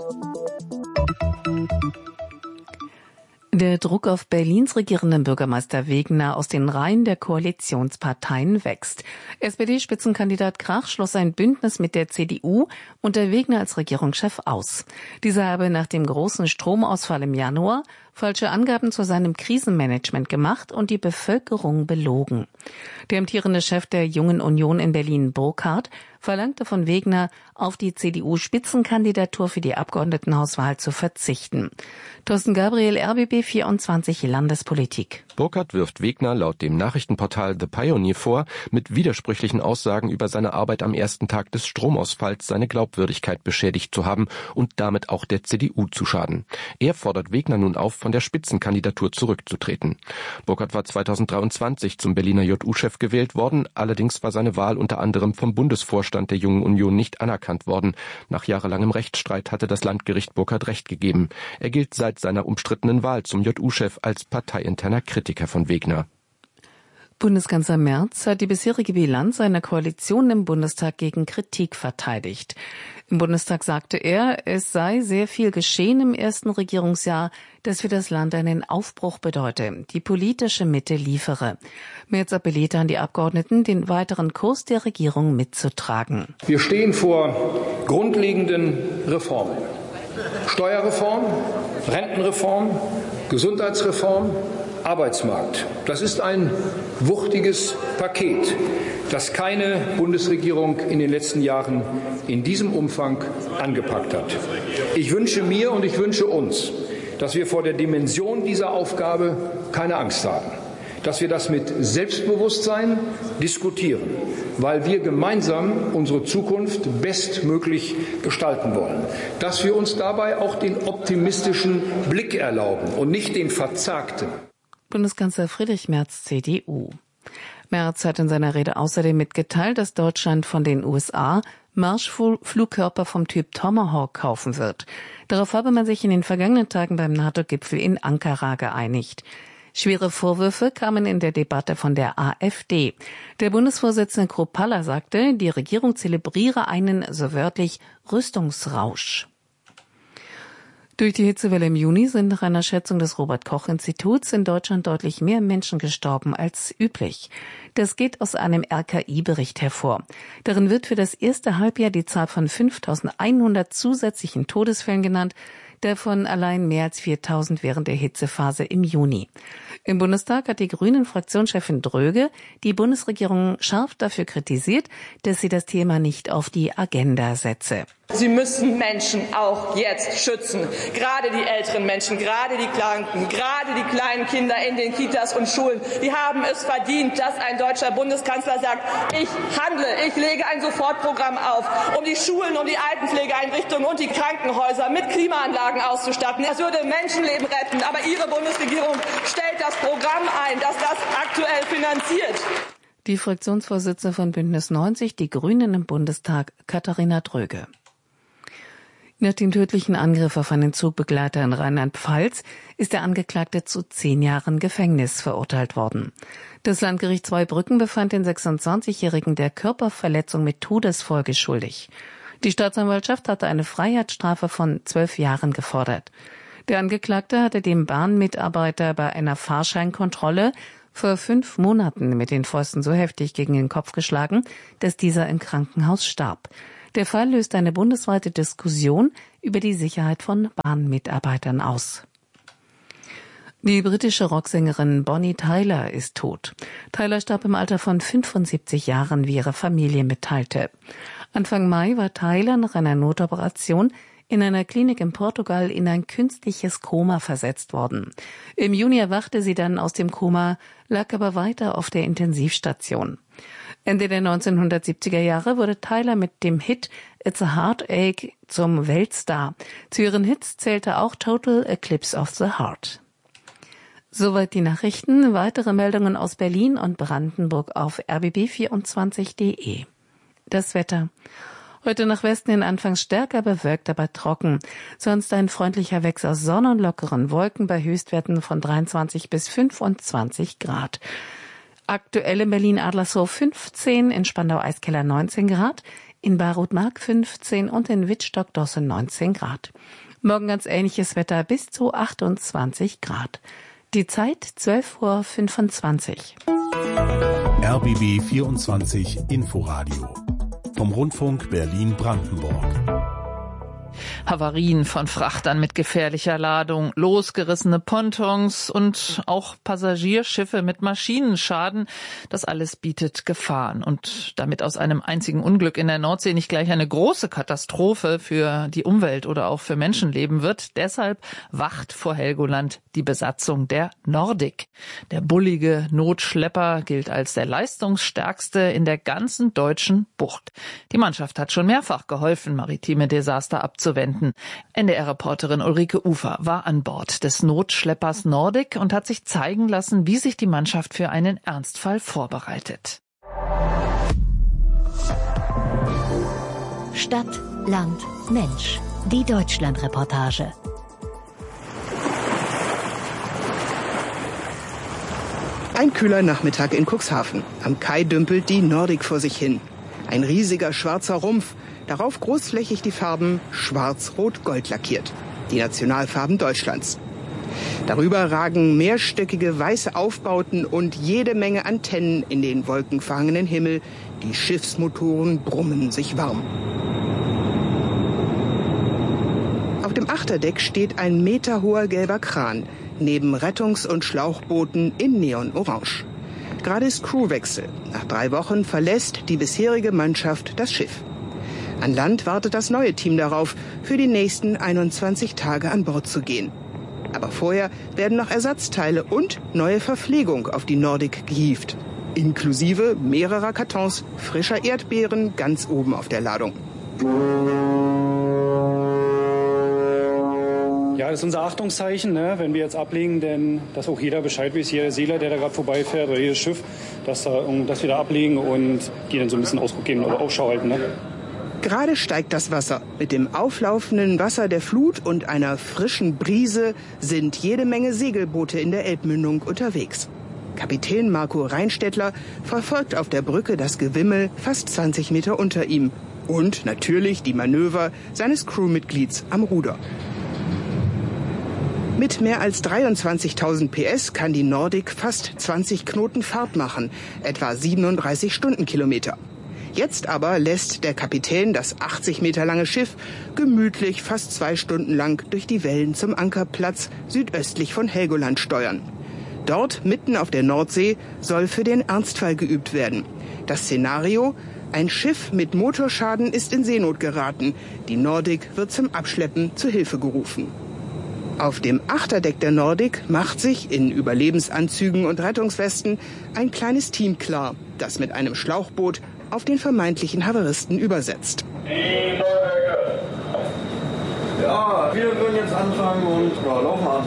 Der Druck auf Berlins regierenden Bürgermeister Wegner aus den Reihen der Koalitionsparteien wächst. S P D-Spitzenkandidat Krach schloss ein Bündnis mit der C D U unter Wegner als Regierungschef aus. Dieser habe nach dem großen Stromausfall im Januar falsche Angaben zu seinem Krisenmanagement gemacht und die Bevölkerung belogen. Der amtierende Chef der Jungen Union in Berlin, Burkhardt, verlangte von Wegner, auf die C D U-Spitzenkandidatur für die Abgeordnetenhauswahl zu verzichten. Thorsten Gabriel, R B B vierundzwanzig Landespolitik. Burkhardt wirft Wegner laut dem Nachrichtenportal The Pioneer vor, mit widersprüchlichen Aussagen über seine Arbeit am ersten Tag des Stromausfalls seine Glaubwürdigkeit beschädigt zu haben und damit auch der C D U zu schaden. Er fordert Wegner nun auf, von der Spitzenkandidatur zurückzutreten. Burkhardt war zweitausenddreiundzwanzig zum Berliner J U-Chef gewählt worden, allerdings war seine Wahl unter anderem vom Bundesvorstand der Jungen Union nicht anerkannt worden. Nach jahrelangem Rechtsstreit hatte das Landgericht Burkhardt Recht gegeben. Er gilt seit seiner umstrittenen Wahl zum J U-Chef als parteiinterner Kritiker von Wegner. Bundeskanzler Merz hat die bisherige Bilanz seiner Koalition im Bundestag gegen Kritik verteidigt. Im Bundestag sagte er, es sei sehr viel geschehen im ersten Regierungsjahr, das für das Land einen Aufbruch bedeute, die politische Mitte liefere. Merz appellierte an die Abgeordneten, den weiteren Kurs der Regierung mitzutragen. Wir stehen vor grundlegenden Reformen. Steuerreform, Rentenreform, Gesundheitsreform, Arbeitsmarkt. Das ist ein wuchtiges Paket, das keine Bundesregierung in den letzten Jahren in diesem Umfang angepackt hat. Ich wünsche mir und ich wünsche uns, dass wir vor der Dimension dieser Aufgabe keine Angst haben, dass wir das mit Selbstbewusstsein diskutieren, weil wir gemeinsam unsere Zukunft bestmöglich gestalten wollen, dass wir uns dabei auch den optimistischen Blick erlauben und nicht den verzagten. Bundeskanzler Friedrich Merz, C D U. Merz hat in seiner Rede außerdem mitgeteilt, dass Deutschland von den U S A Marschflugkörper vom Typ Tomahawk kaufen wird. Darauf habe man sich in den vergangenen Tagen beim NATO-Gipfel in Ankara geeinigt. Schwere Vorwürfe kamen in der Debatte von der AfD. Der Bundesvorsitzende Kruppalla sagte, die Regierung zelebriere einen, so wörtlich, Rüstungsrausch. Durch die Hitzewelle im Juni sind nach einer Schätzung des Robert-Koch-Instituts in Deutschland deutlich mehr Menschen gestorben als üblich. Das geht aus einem R K I-Bericht hervor. Darin wird für das erste Halbjahr die Zahl von fünftausendeinhundert zusätzlichen Todesfällen genannt, davon allein mehr als viertausend während der Hitzephase im Juni. Im Bundestag hat die Grünen-Fraktionschefin Dröge die Bundesregierung scharf dafür kritisiert, dass sie das Thema nicht auf die Agenda setze. Sie müssen Menschen auch jetzt schützen. Gerade die älteren Menschen, gerade die Kranken, gerade die kleinen Kinder in den Kitas und Schulen. Die haben es verdient, dass ein deutscher Bundeskanzler sagt, ich handle, ich lege ein Sofortprogramm auf, um die Schulen, um die Altenpflegeeinrichtungen und die Krankenhäuser mit Klimaanlagen auszustatten. Das würde Menschenleben retten. Aber Ihre Bundesregierung stellt das Programm ein, das das aktuell finanziert. Die Fraktionsvorsitzende von Bündnis neunzig, die Grünen im Bundestag, Katharina Dröge. Nach dem tödlichen Angriff auf einen Zugbegleiter in Rheinland-Pfalz ist der Angeklagte zu zehn Jahren Gefängnis verurteilt worden. Das Landgericht Zweibrücken befand den sechsundzwanzigjährigen der Körperverletzung mit Todesfolge schuldig. Die Staatsanwaltschaft hatte eine Freiheitsstrafe von zwölf Jahren gefordert. Der Angeklagte hatte dem Bahnmitarbeiter bei einer Fahrscheinkontrolle vor fünf Monaten mit den Fäusten so heftig gegen den Kopf geschlagen, dass dieser im Krankenhaus starb. Der Fall löst eine bundesweite Diskussion über die Sicherheit von Bahnmitarbeitern aus. Die britische Rocksängerin Bonnie Tyler ist tot. Tyler starb im Alter von fünfundsiebzig Jahren, wie ihre Familie mitteilte. Anfang Mai war Tyler nach einer Notoperation in einer Klinik in Portugal in ein künstliches Koma versetzt worden. Im Juni erwachte sie dann aus dem Koma, lag aber weiter auf der Intensivstation. Ende der neunzehnhundertsiebziger Jahre wurde Tyler mit dem Hit It's a Heartache zum Weltstar. Zu ihren Hits zählte auch Total Eclipse of the Heart. Soweit die Nachrichten. Weitere Meldungen aus Berlin und Brandenburg auf r b b vierundzwanzig punkt d e. Das Wetter. Heute nach Westen hin anfangs stärker bewölkt, aber trocken. Sonst ein freundlicher Wechsel aus Sonne und lockeren Wolken bei Höchstwerten von dreiundzwanzig bis fünfundzwanzig Grad. Aktuell in Berlin-Adlershof fünfzehn, in Spandau-Eiskeller neunzehn Grad, in Baruth-Mark fünfzehn und in Wittstock-Dosse neunzehn Grad. Morgen ganz ähnliches Wetter bis zu achtundzwanzig Grad. Die Zeit zwölf Uhr fünfundzwanzig. R B B vierundzwanzig Inforadio vom Rundfunk Berlin-Brandenburg. Havarien von Frachtern mit gefährlicher Ladung, losgerissene Pontons und auch Passagierschiffe mit Maschinenschaden. Das alles bietet Gefahren. Und damit aus einem einzigen Unglück in der Nordsee nicht gleich eine große Katastrophe für die Umwelt oder auch für Menschenleben wird, deshalb wacht vor Helgoland die Besatzung der Nordic. Der bullige Notschlepper gilt als der leistungsstärkste in der ganzen deutschen Bucht. Die Mannschaft hat schon mehrfach geholfen, maritime Desaster abzuwenden. N D R-Reporterin Ulrike Ufer war an Bord des Notschleppers Nordic und hat sich zeigen lassen, wie sich die Mannschaft für einen Ernstfall vorbereitet. Stadt, Land, Mensch. Die Deutschland-Reportage. Ein kühler Nachmittag in Cuxhaven. Am Kai dümpelt die Nordic vor sich hin. Ein riesiger schwarzer Rumpf, darauf großflächig die Farben schwarz-rot-gold lackiert. Die Nationalfarben Deutschlands. Darüber ragen mehrstöckige weiße Aufbauten und jede Menge Antennen in den wolkenverhangenen Himmel. Die Schiffsmotoren brummen sich warm. Auf dem Achterdeck steht ein meterhoher gelber Kran, neben Rettungs- und Schlauchbooten in Neonorange. Gerade ist Crewwechsel. Nach drei Wochen verlässt die bisherige Mannschaft das Schiff. An Land wartet das neue Team darauf, für die nächsten einundzwanzig Tage an Bord zu gehen. Aber vorher werden noch Ersatzteile und neue Verpflegung auf die Nordic gehievt. Inklusive mehrerer Kartons frischer Erdbeeren ganz oben auf der Ladung. Ja, das ist unser Achtungszeichen, ne? Wenn wir jetzt ablegen, denn dass auch jeder Bescheid weiß, jeder Seeler, der da gerade vorbeifährt oder jedes Schiff, dass, da, dass wir da ablegen und die dann so ein bisschen Ausguck geben oder Ausschau halten. Ne? Gerade steigt das Wasser. Mit dem auflaufenden Wasser der Flut und einer frischen Brise sind jede Menge Segelboote in der Elbmündung unterwegs. Kapitän Marco Reinstädtler verfolgt auf der Brücke das Gewimmel fast zwanzig Meter unter ihm. Und natürlich die Manöver seines Crewmitglieds am Ruder. Mit mehr als dreiundzwanzigtausend P S kann die Nordic fast zwanzig Knoten Fahrt machen, etwa siebenunddreißig Stundenkilometer. Jetzt aber lässt der Kapitän das achtzig Meter lange Schiff gemütlich fast zwei Stunden lang durch die Wellen zum Ankerplatz südöstlich von Helgoland steuern. Dort, mitten auf der Nordsee, soll für den Ernstfall geübt werden. Das Szenario: ein Schiff mit Motorschaden ist in Seenot geraten. Die Nordic wird zum Abschleppen zu Hilfe gerufen. Auf dem Achterdeck der Nordic macht sich in Überlebensanzügen und Rettungswesten ein kleines Team klar, das mit einem Schlauchboot auf den vermeintlichen Havaristen übersetzt. Ja, wir würden jetzt anfangen und ja, laufen an.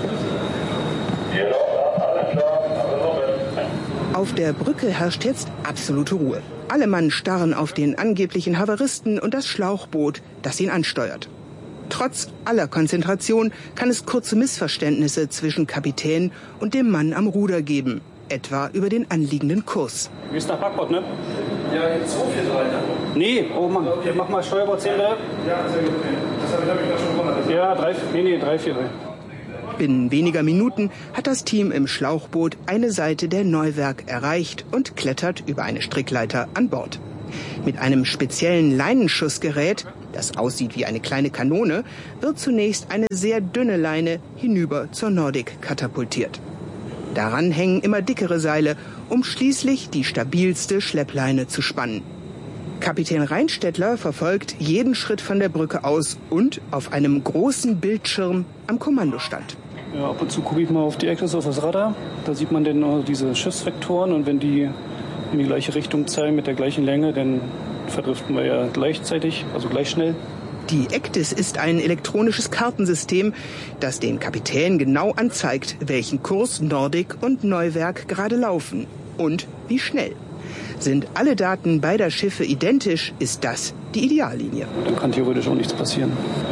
Auf der Brücke herrscht jetzt absolute Ruhe. Alle Mann starren auf den angeblichen Havaristen und das Schlauchboot, das ihn ansteuert. Trotz aller Konzentration kann es kurze Missverständnisse zwischen Kapitän und dem Mann am Ruder geben, etwa über den anliegenden Kurs. Wie ist nach Backbord, ne? Ja, jetzt zwei vier drei, ne? Nee, oh Mann, okay. Mach mal Steuerbord zehn, bitte. Ja, sehr gut. Das habe ich da schon gewundert. Ja, drei, nee, nee, drei vier drei. Binnen weniger Minuten hat das Team im Schlauchboot eine Seite der Neuwerk erreicht und klettert über eine Strickleiter an Bord. Mit einem speziellen Leinenschussgerät, das aussieht wie eine kleine Kanone, wird zunächst eine sehr dünne Leine hinüber zur Nordic katapultiert. Daran hängen immer dickere Seile, um schließlich die stabilste Schleppleine zu spannen. Kapitän Reinstädtler verfolgt jeden Schritt von der Brücke aus und auf einem großen Bildschirm am Kommandostand. Ja, ab und zu gucke ich mal auf die Ecke, auf das Radar. Da sieht man dann also diese Schiffsvektoren und wenn die in die gleiche Richtung zeigen mit der gleichen Länge, dann verdriften wir ja gleichzeitig, also gleich schnell. Die ECDIS ist ein elektronisches Kartensystem, das den Kapitän genau anzeigt, welchen Kurs Nordic und Neuwerk gerade laufen und wie schnell. Sind alle Daten beider Schiffe identisch, ist das die Ideallinie. Dann kann theoretisch auch nichts passieren.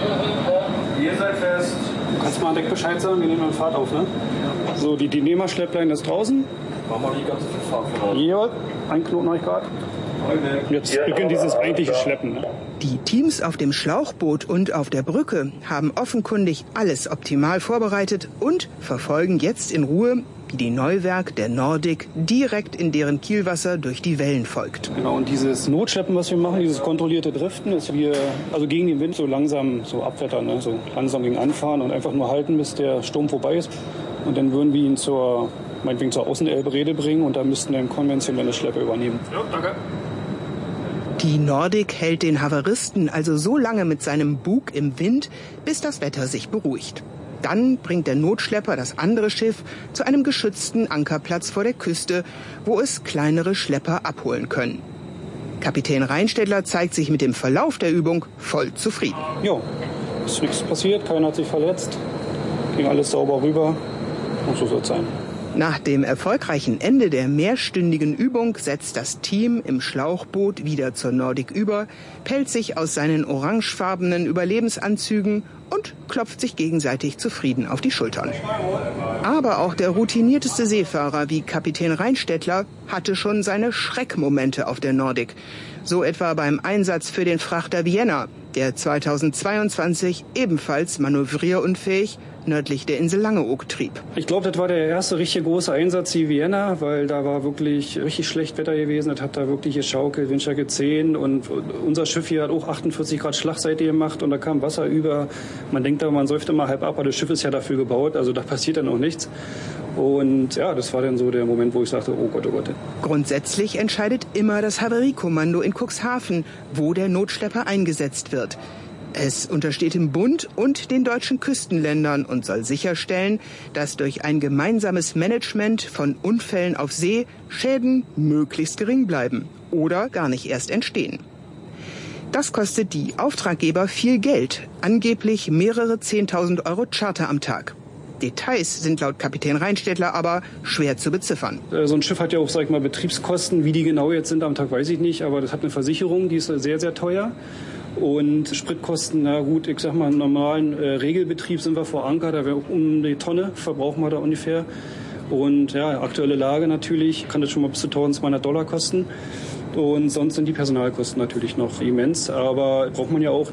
Ihr seid fest. Du kannst mal an Deck Bescheid sagen, wir nehmen dann Fahrt auf, ne? Ja. So, die, die Nehmerschleppleine ist draußen. Machen wir die ganze Fahrt voraus. Ja, ein Knoten habe ich gerade. Jetzt beginnt dieses eigentliche Schleppen. Ne? Die Teams auf dem Schlauchboot und auf der Brücke haben offenkundig alles optimal vorbereitet und verfolgen jetzt in Ruhe, wie die Neuwerk der Nordic direkt in deren Kielwasser durch die Wellen folgt. Genau, und dieses Notschleppen, was wir machen, dieses kontrollierte Driften, ist wir also gegen den Wind so langsam so abwettern, ne? So langsam gegen anfahren und einfach nur halten, bis der Sturm vorbei ist. Und dann würden wir ihn zur, meinetwegen zur Außenelbe-Rede bringen und dann müssten wir einen konventionellen Schlepper übernehmen. Ja, danke. Die Nordic hält den Havaristen also so lange mit seinem Bug im Wind, bis das Wetter sich beruhigt. Dann bringt der Notschlepper das andere Schiff zu einem geschützten Ankerplatz vor der Küste, wo es kleinere Schlepper abholen können. Kapitän Reinstädtler zeigt sich mit dem Verlauf der Übung voll zufrieden. Ja, ist nichts passiert, keiner hat sich verletzt, ging alles sauber rüber und so soll es sein. Nach dem erfolgreichen Ende der mehrstündigen Übung setzt das Team im Schlauchboot wieder zur Nordic über, pellt sich aus seinen orangefarbenen Überlebensanzügen und klopft sich gegenseitig zufrieden auf die Schultern. Aber auch der routinierteste Seefahrer wie Kapitän Reinstädtler hatte schon seine Schreckmomente auf der Nordic. So etwa beim Einsatz für den Frachter Vienna, der zweitausendzweiundzwanzig ebenfalls manövrierunfähig nördlich der Insel Langeoog trieb. Ich glaube, das war der erste richtig große Einsatz in Vienna, weil da war wirklich richtig schlecht Wetter gewesen. Das hat da wirklich geschaukelt, Windstärke zehn und unser Schiff hier hat auch achtundvierzig Grad Schlagseite gemacht und da kam Wasser über. Man denkt da, man säuft immer halb ab, aber das Schiff ist ja dafür gebaut, also da passiert dann auch nichts. Und ja, das war dann so der Moment, wo ich sagte, oh Gott, oh Gott. Grundsätzlich entscheidet immer das Havariekommando in Cuxhaven, wo der Notschlepper eingesetzt wird. Es untersteht dem Bund und den deutschen Küstenländern und soll sicherstellen, dass durch ein gemeinsames Management von Unfällen auf See Schäden möglichst gering bleiben oder gar nicht erst entstehen. Das kostet die Auftraggeber viel Geld, angeblich mehrere zehntausend Euro Charter am Tag. Details sind laut Kapitän Reinstädtler aber schwer zu beziffern. So ein Schiff hat ja auch, sag ich mal, Betriebskosten. Wie die genau jetzt sind am Tag, weiß ich nicht, aber das hat eine Versicherung, die ist sehr, sehr teuer. Und Spritkosten, na gut, ich sag mal, im normalen äh, Regelbetrieb sind wir vor Anker, da wäre um die Tonne, verbrauchen wir da ungefähr. Und ja, aktuelle Lage natürlich, kann das schon mal bis zu eintausendzweihundert Dollar kosten. Und sonst sind die Personalkosten natürlich noch immens, aber braucht man ja auch.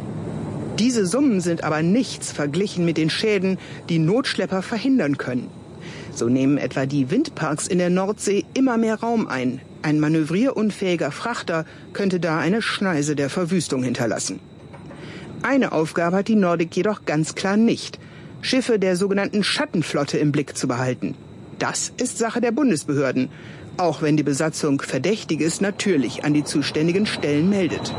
Diese Summen sind aber nichts verglichen mit den Schäden, die Notschlepper verhindern können. So nehmen etwa die Windparks in der Nordsee immer mehr Raum ein. Ein manövrierunfähiger Frachter könnte da eine Schneise der Verwüstung hinterlassen. Eine Aufgabe hat die Nordic jedoch ganz klar nicht: Schiffe der sogenannten Schattenflotte im Blick zu behalten. Das ist Sache der Bundesbehörden, auch wenn die Besatzung Verdächtiges natürlich an die zuständigen Stellen meldet.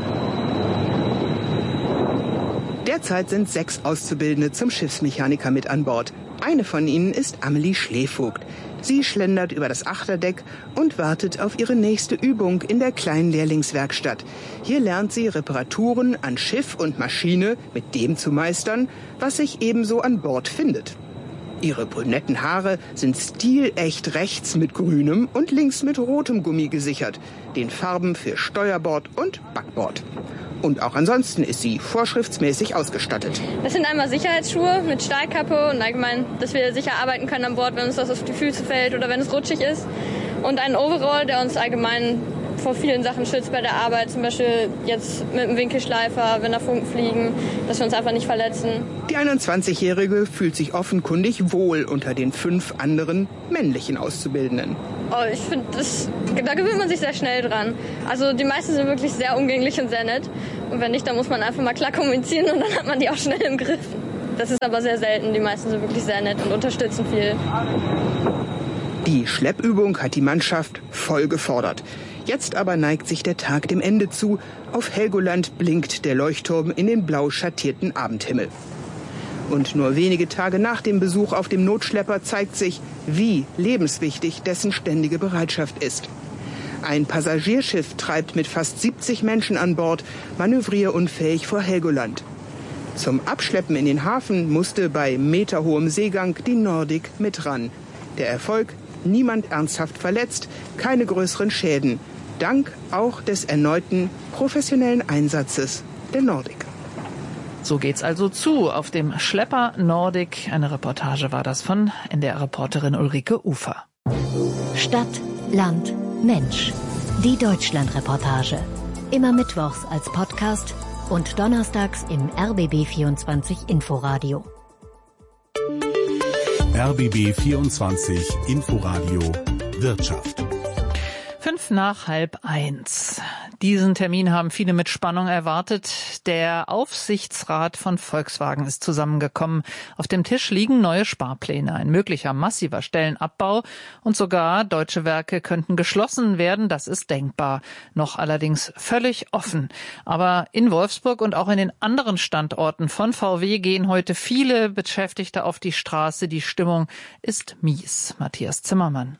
Derzeit sind sechs Auszubildende zum Schiffsmechaniker mit an Bord. Eine von ihnen ist Amelie Schlevogt. Sie schlendert über das Achterdeck und wartet auf ihre nächste Übung in der kleinen Lehrlingswerkstatt. Hier lernt sie Reparaturen an Schiff und Maschine mit dem zu meistern, was sich ebenso an Bord findet. Ihre brünetten Haare sind stilecht rechts mit grünem und links mit rotem Gummi gesichert, den Farben für Steuerbord und Backbord. Und auch ansonsten ist sie vorschriftsmäßig ausgestattet. Das sind einmal Sicherheitsschuhe mit Stahlkappe und allgemein, dass wir sicher arbeiten können an Bord, wenn uns was auf die Füße fällt oder wenn es rutschig ist. Und einen Overall, der uns allgemein vor vielen Sachen schützt bei der Arbeit, zum Beispiel jetzt mit dem Winkelschleifer, wenn da Funken fliegen, dass wir uns einfach nicht verletzen. Die einundzwanzigjährige fühlt sich offenkundig wohl unter den fünf anderen männlichen Auszubildenden. Oh, ich finde, da gewöhnt man sich sehr schnell dran. Also die meisten sind wirklich sehr umgänglich und sehr nett. Und wenn nicht, dann muss man einfach mal klar kommunizieren und dann hat man die auch schnell im Griff. Das ist aber sehr selten. Die meisten sind wirklich sehr nett und unterstützen viel. Die Schleppübung hat die Mannschaft voll gefordert. Jetzt aber neigt sich der Tag dem Ende zu. Auf Helgoland blinkt der Leuchtturm in den blau schattierten Abendhimmel. Und nur wenige Tage nach dem Besuch auf dem Notschlepper zeigt sich, wie lebenswichtig dessen ständige Bereitschaft ist. Ein Passagierschiff treibt mit fast siebzig Menschen an Bord, manövrierunfähig vor Helgoland. Zum Abschleppen in den Hafen musste bei meterhohem Seegang die Nordic mit ran. Der Erfolg: niemand ernsthaft verletzt, keine größeren Schäden. Dank auch des erneuten professionellen Einsatzes der Nordic. So geht's also zu auf dem Schlepper Nordic. Eine Reportage war das von N D R-Reporterin Ulrike Ufer. Stadt, Land, Mensch. Die Deutschland-Reportage. Immer mittwochs als Podcast und donnerstags im R B B vierundzwanzig Inforadio. R B B vierundzwanzig Inforadio Wirtschaft. Fünf nach halb eins. Diesen Termin haben viele mit Spannung erwartet. Der Aufsichtsrat von Volkswagen ist zusammengekommen. Auf dem Tisch liegen neue Sparpläne, ein möglicher massiver Stellenabbau und sogar deutsche Werke könnten geschlossen werden. Das ist denkbar. Noch allerdings völlig offen. Aber in Wolfsburg und auch in den anderen Standorten von V W gehen heute viele Beschäftigte auf die Straße. Die Stimmung ist mies. Matthias Zimmermann.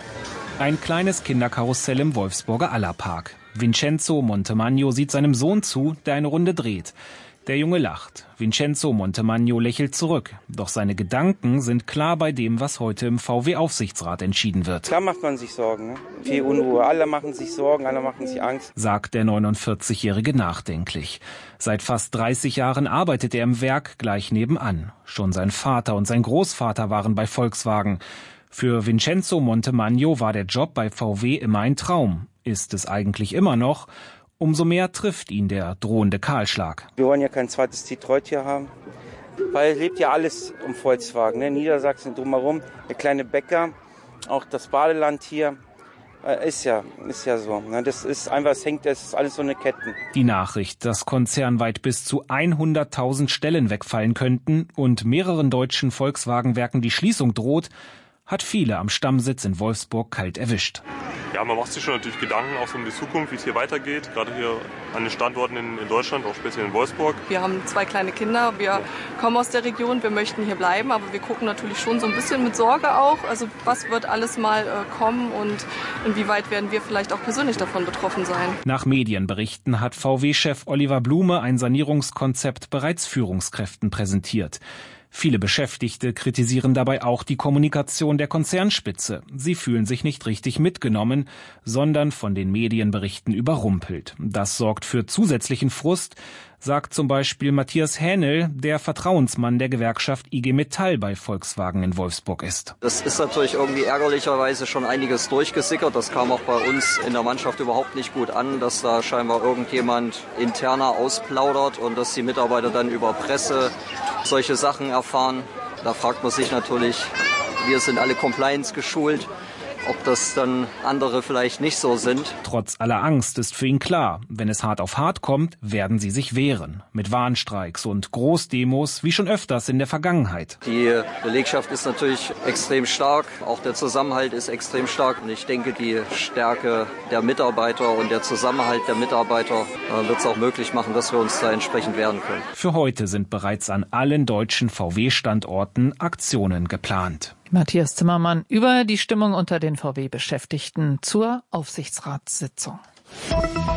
Ein kleines Kinderkarussell im Wolfsburger Allerpark. Vincenzo Montemagno sieht seinem Sohn zu, der eine Runde dreht. Der Junge lacht. Vincenzo Montemagno lächelt zurück. Doch seine Gedanken sind klar bei dem, was heute im V W-Aufsichtsrat entschieden wird. Klar macht man sich Sorgen. Ne? Viel Unruhe. Alle machen sich Sorgen, alle machen sich Angst. Sagt der neunundvierzigjährige nachdenklich. Seit fast dreißig Jahren arbeitet er im Werk gleich nebenan. Schon sein Vater und sein Großvater waren bei Volkswagen. Für Vincenzo Montemagno war der Job bei V W immer ein Traum. Ist es eigentlich immer noch? Umso mehr trifft ihn der drohende Kahlschlag. Wir wollen ja kein zweites Detroit hier haben, weil es lebt ja alles um Volkswagen. Ne? Niedersachsen drumherum, der kleine Bäcker, auch das Badeland hier. Ist ja, ist ja so. Ne? Das ist einfach, es hängt, das ist alles so eine Ketten. Die Nachricht, dass konzernweit bis zu hunderttausend Stellen wegfallen könnten und mehreren deutschen Volkswagenwerken die Schließung droht, hat viele am Stammsitz in Wolfsburg kalt erwischt. Ja, man macht sich schon natürlich Gedanken auch so um die Zukunft, wie es hier weitergeht, gerade hier an den Standorten in, in Deutschland, auch speziell in Wolfsburg. Wir haben zwei kleine Kinder, wir kommen aus der Region, wir möchten hier bleiben, aber wir gucken natürlich schon so ein bisschen mit Sorge auch, also was wird alles mal äh, kommen und inwieweit werden wir vielleicht auch persönlich davon betroffen sein. Nach Medienberichten hat V W-Chef Oliver Blume ein Sanierungskonzept bereits Führungskräften präsentiert. Viele Beschäftigte kritisieren dabei auch die Kommunikation der Konzernspitze. Sie fühlen sich nicht richtig mitgenommen, sondern von den Medienberichten überrumpelt. Das sorgt für zusätzlichen Frust, sagt zum Beispiel Matthias Hähnel, der Vertrauensmann der Gewerkschaft I G Metall bei Volkswagen in Wolfsburg ist. Das ist natürlich irgendwie ärgerlicherweise schon einiges durchgesickert. Das kam auch bei uns in der Mannschaft überhaupt nicht gut an, dass da scheinbar irgendjemand interner ausplaudert und dass die Mitarbeiter dann über Presse solche Sachen erfahren. Da fragt man sich natürlich, wir sind alle Compliance geschult, ob das dann andere vielleicht nicht so sind. Trotz aller Angst ist für ihn klar, wenn es hart auf hart kommt, werden sie sich wehren. Mit Warnstreiks und Großdemos, wie schon öfters in der Vergangenheit. Die Belegschaft ist natürlich extrem stark, auch der Zusammenhalt ist extrem stark. Und ich denke, die Stärke der Mitarbeiter und der Zusammenhalt der Mitarbeiter äh, wird es auch möglich machen, dass wir uns da entsprechend wehren können. Für heute sind bereits an allen deutschen V W-Standorten Aktionen geplant. Matthias Zimmermann über die Stimmung unter den V W-Beschäftigten zur Aufsichtsratssitzung.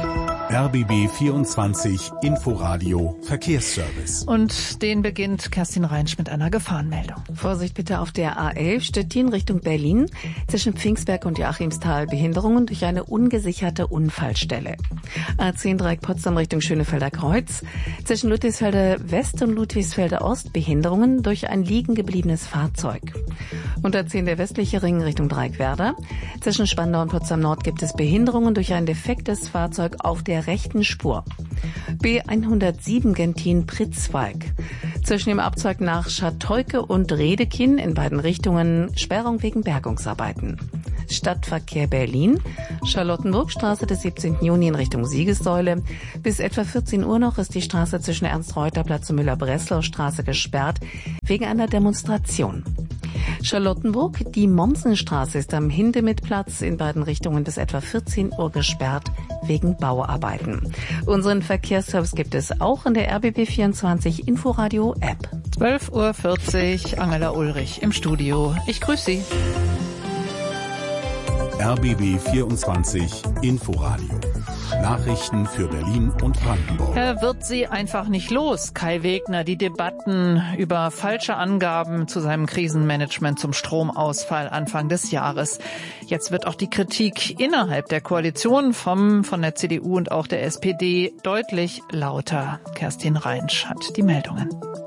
R B B vierundzwanzig Inforadio Verkehrsservice. Und den beginnt Kerstin Reinsch mit einer Gefahrenmeldung. Vorsicht bitte auf der A elf Stettin Richtung Berlin. Zwischen Pfingstberg und Joachimsthal Behinderungen durch eine ungesicherte Unfallstelle. A zehn Dreieck Potsdam Richtung Schönefelder Kreuz. Zwischen Ludwigsfelder West und Ludwigsfelder Ost Behinderungen durch ein liegen gebliebenes Fahrzeug. Und A zehn der westliche Ring Richtung Dreieckwerder. Zwischen Spandau und Potsdam Nord gibt es Behinderungen durch ein defektes Fahrzeug auf der rechten Spur. B hundertsieben Gentin-Pritzwalk. Zwischen dem Abzweig nach Scharteuke und Redekin in beiden Richtungen Sperrung wegen Bergungsarbeiten. Stadtverkehr Berlin, Charlottenburgstraße des siebzehnten Juni in Richtung Siegessäule. Bis etwa vierzehn Uhr noch ist die Straße zwischen Ernst-Reuter-Platz und Müller-Breslau-Straße gesperrt wegen einer Demonstration. Charlottenburg, die Mommsenstraße ist am Hindemithplatz in beiden Richtungen bis etwa vierzehn Uhr gesperrt wegen Bauarbeiten. Unseren Verkehrsservice gibt es auch in der R B B vierundzwanzig Inforadio App. zwölf Uhr vierzig, Angela Ulrich im Studio. Ich grüße Sie. R B B vierundzwanzig Inforadio. Nachrichten für Berlin und Brandenburg. Er wird sie einfach nicht los. Kai Wegner, die Debatten über falsche Angaben zu seinem Krisenmanagement zum Stromausfall Anfang des Jahres. Jetzt wird auch die Kritik innerhalb der Koalition vom, von der C D U und auch der S P D deutlich lauter. Kerstin Reinsch hat die Meldungen.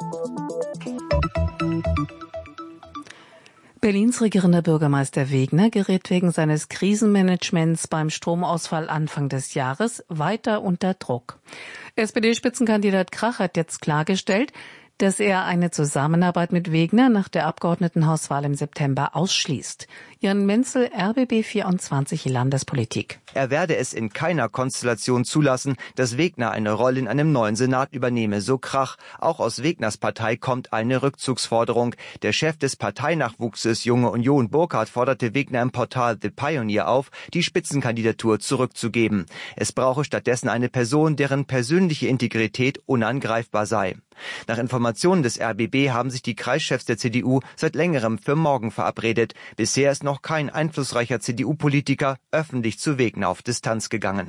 Berlins regierender Bürgermeister Wegner gerät wegen seines Krisenmanagements beim Stromausfall Anfang des Jahres weiter unter Druck. S P D-Spitzenkandidat Krach hat jetzt klargestellt, dass er eine Zusammenarbeit mit Wegner nach der Abgeordnetenhauswahl im September ausschließt. Jan Menzel, R B B vierundzwanzig Landespolitik. Er werde es in keiner Konstellation zulassen, dass Wegner eine Rolle in einem neuen Senat übernehme, so Krach. Auch aus Wegners Partei kommt eine Rückzugsforderung. Der Chef des Parteinachwuchses Junge Union, Burkhardt, forderte Wegner im Portal The Pioneer auf, die Spitzenkandidatur zurückzugeben. Es brauche stattdessen eine Person, deren persönliche Integrität unangreifbar sei. Nach Informationen des R B B haben sich die Kreischefs der C D U seit längerem für morgen verabredet. Bisher ist noch kein einflussreicher C D U-Politiker öffentlich zu Wegner auf Distanz gegangen.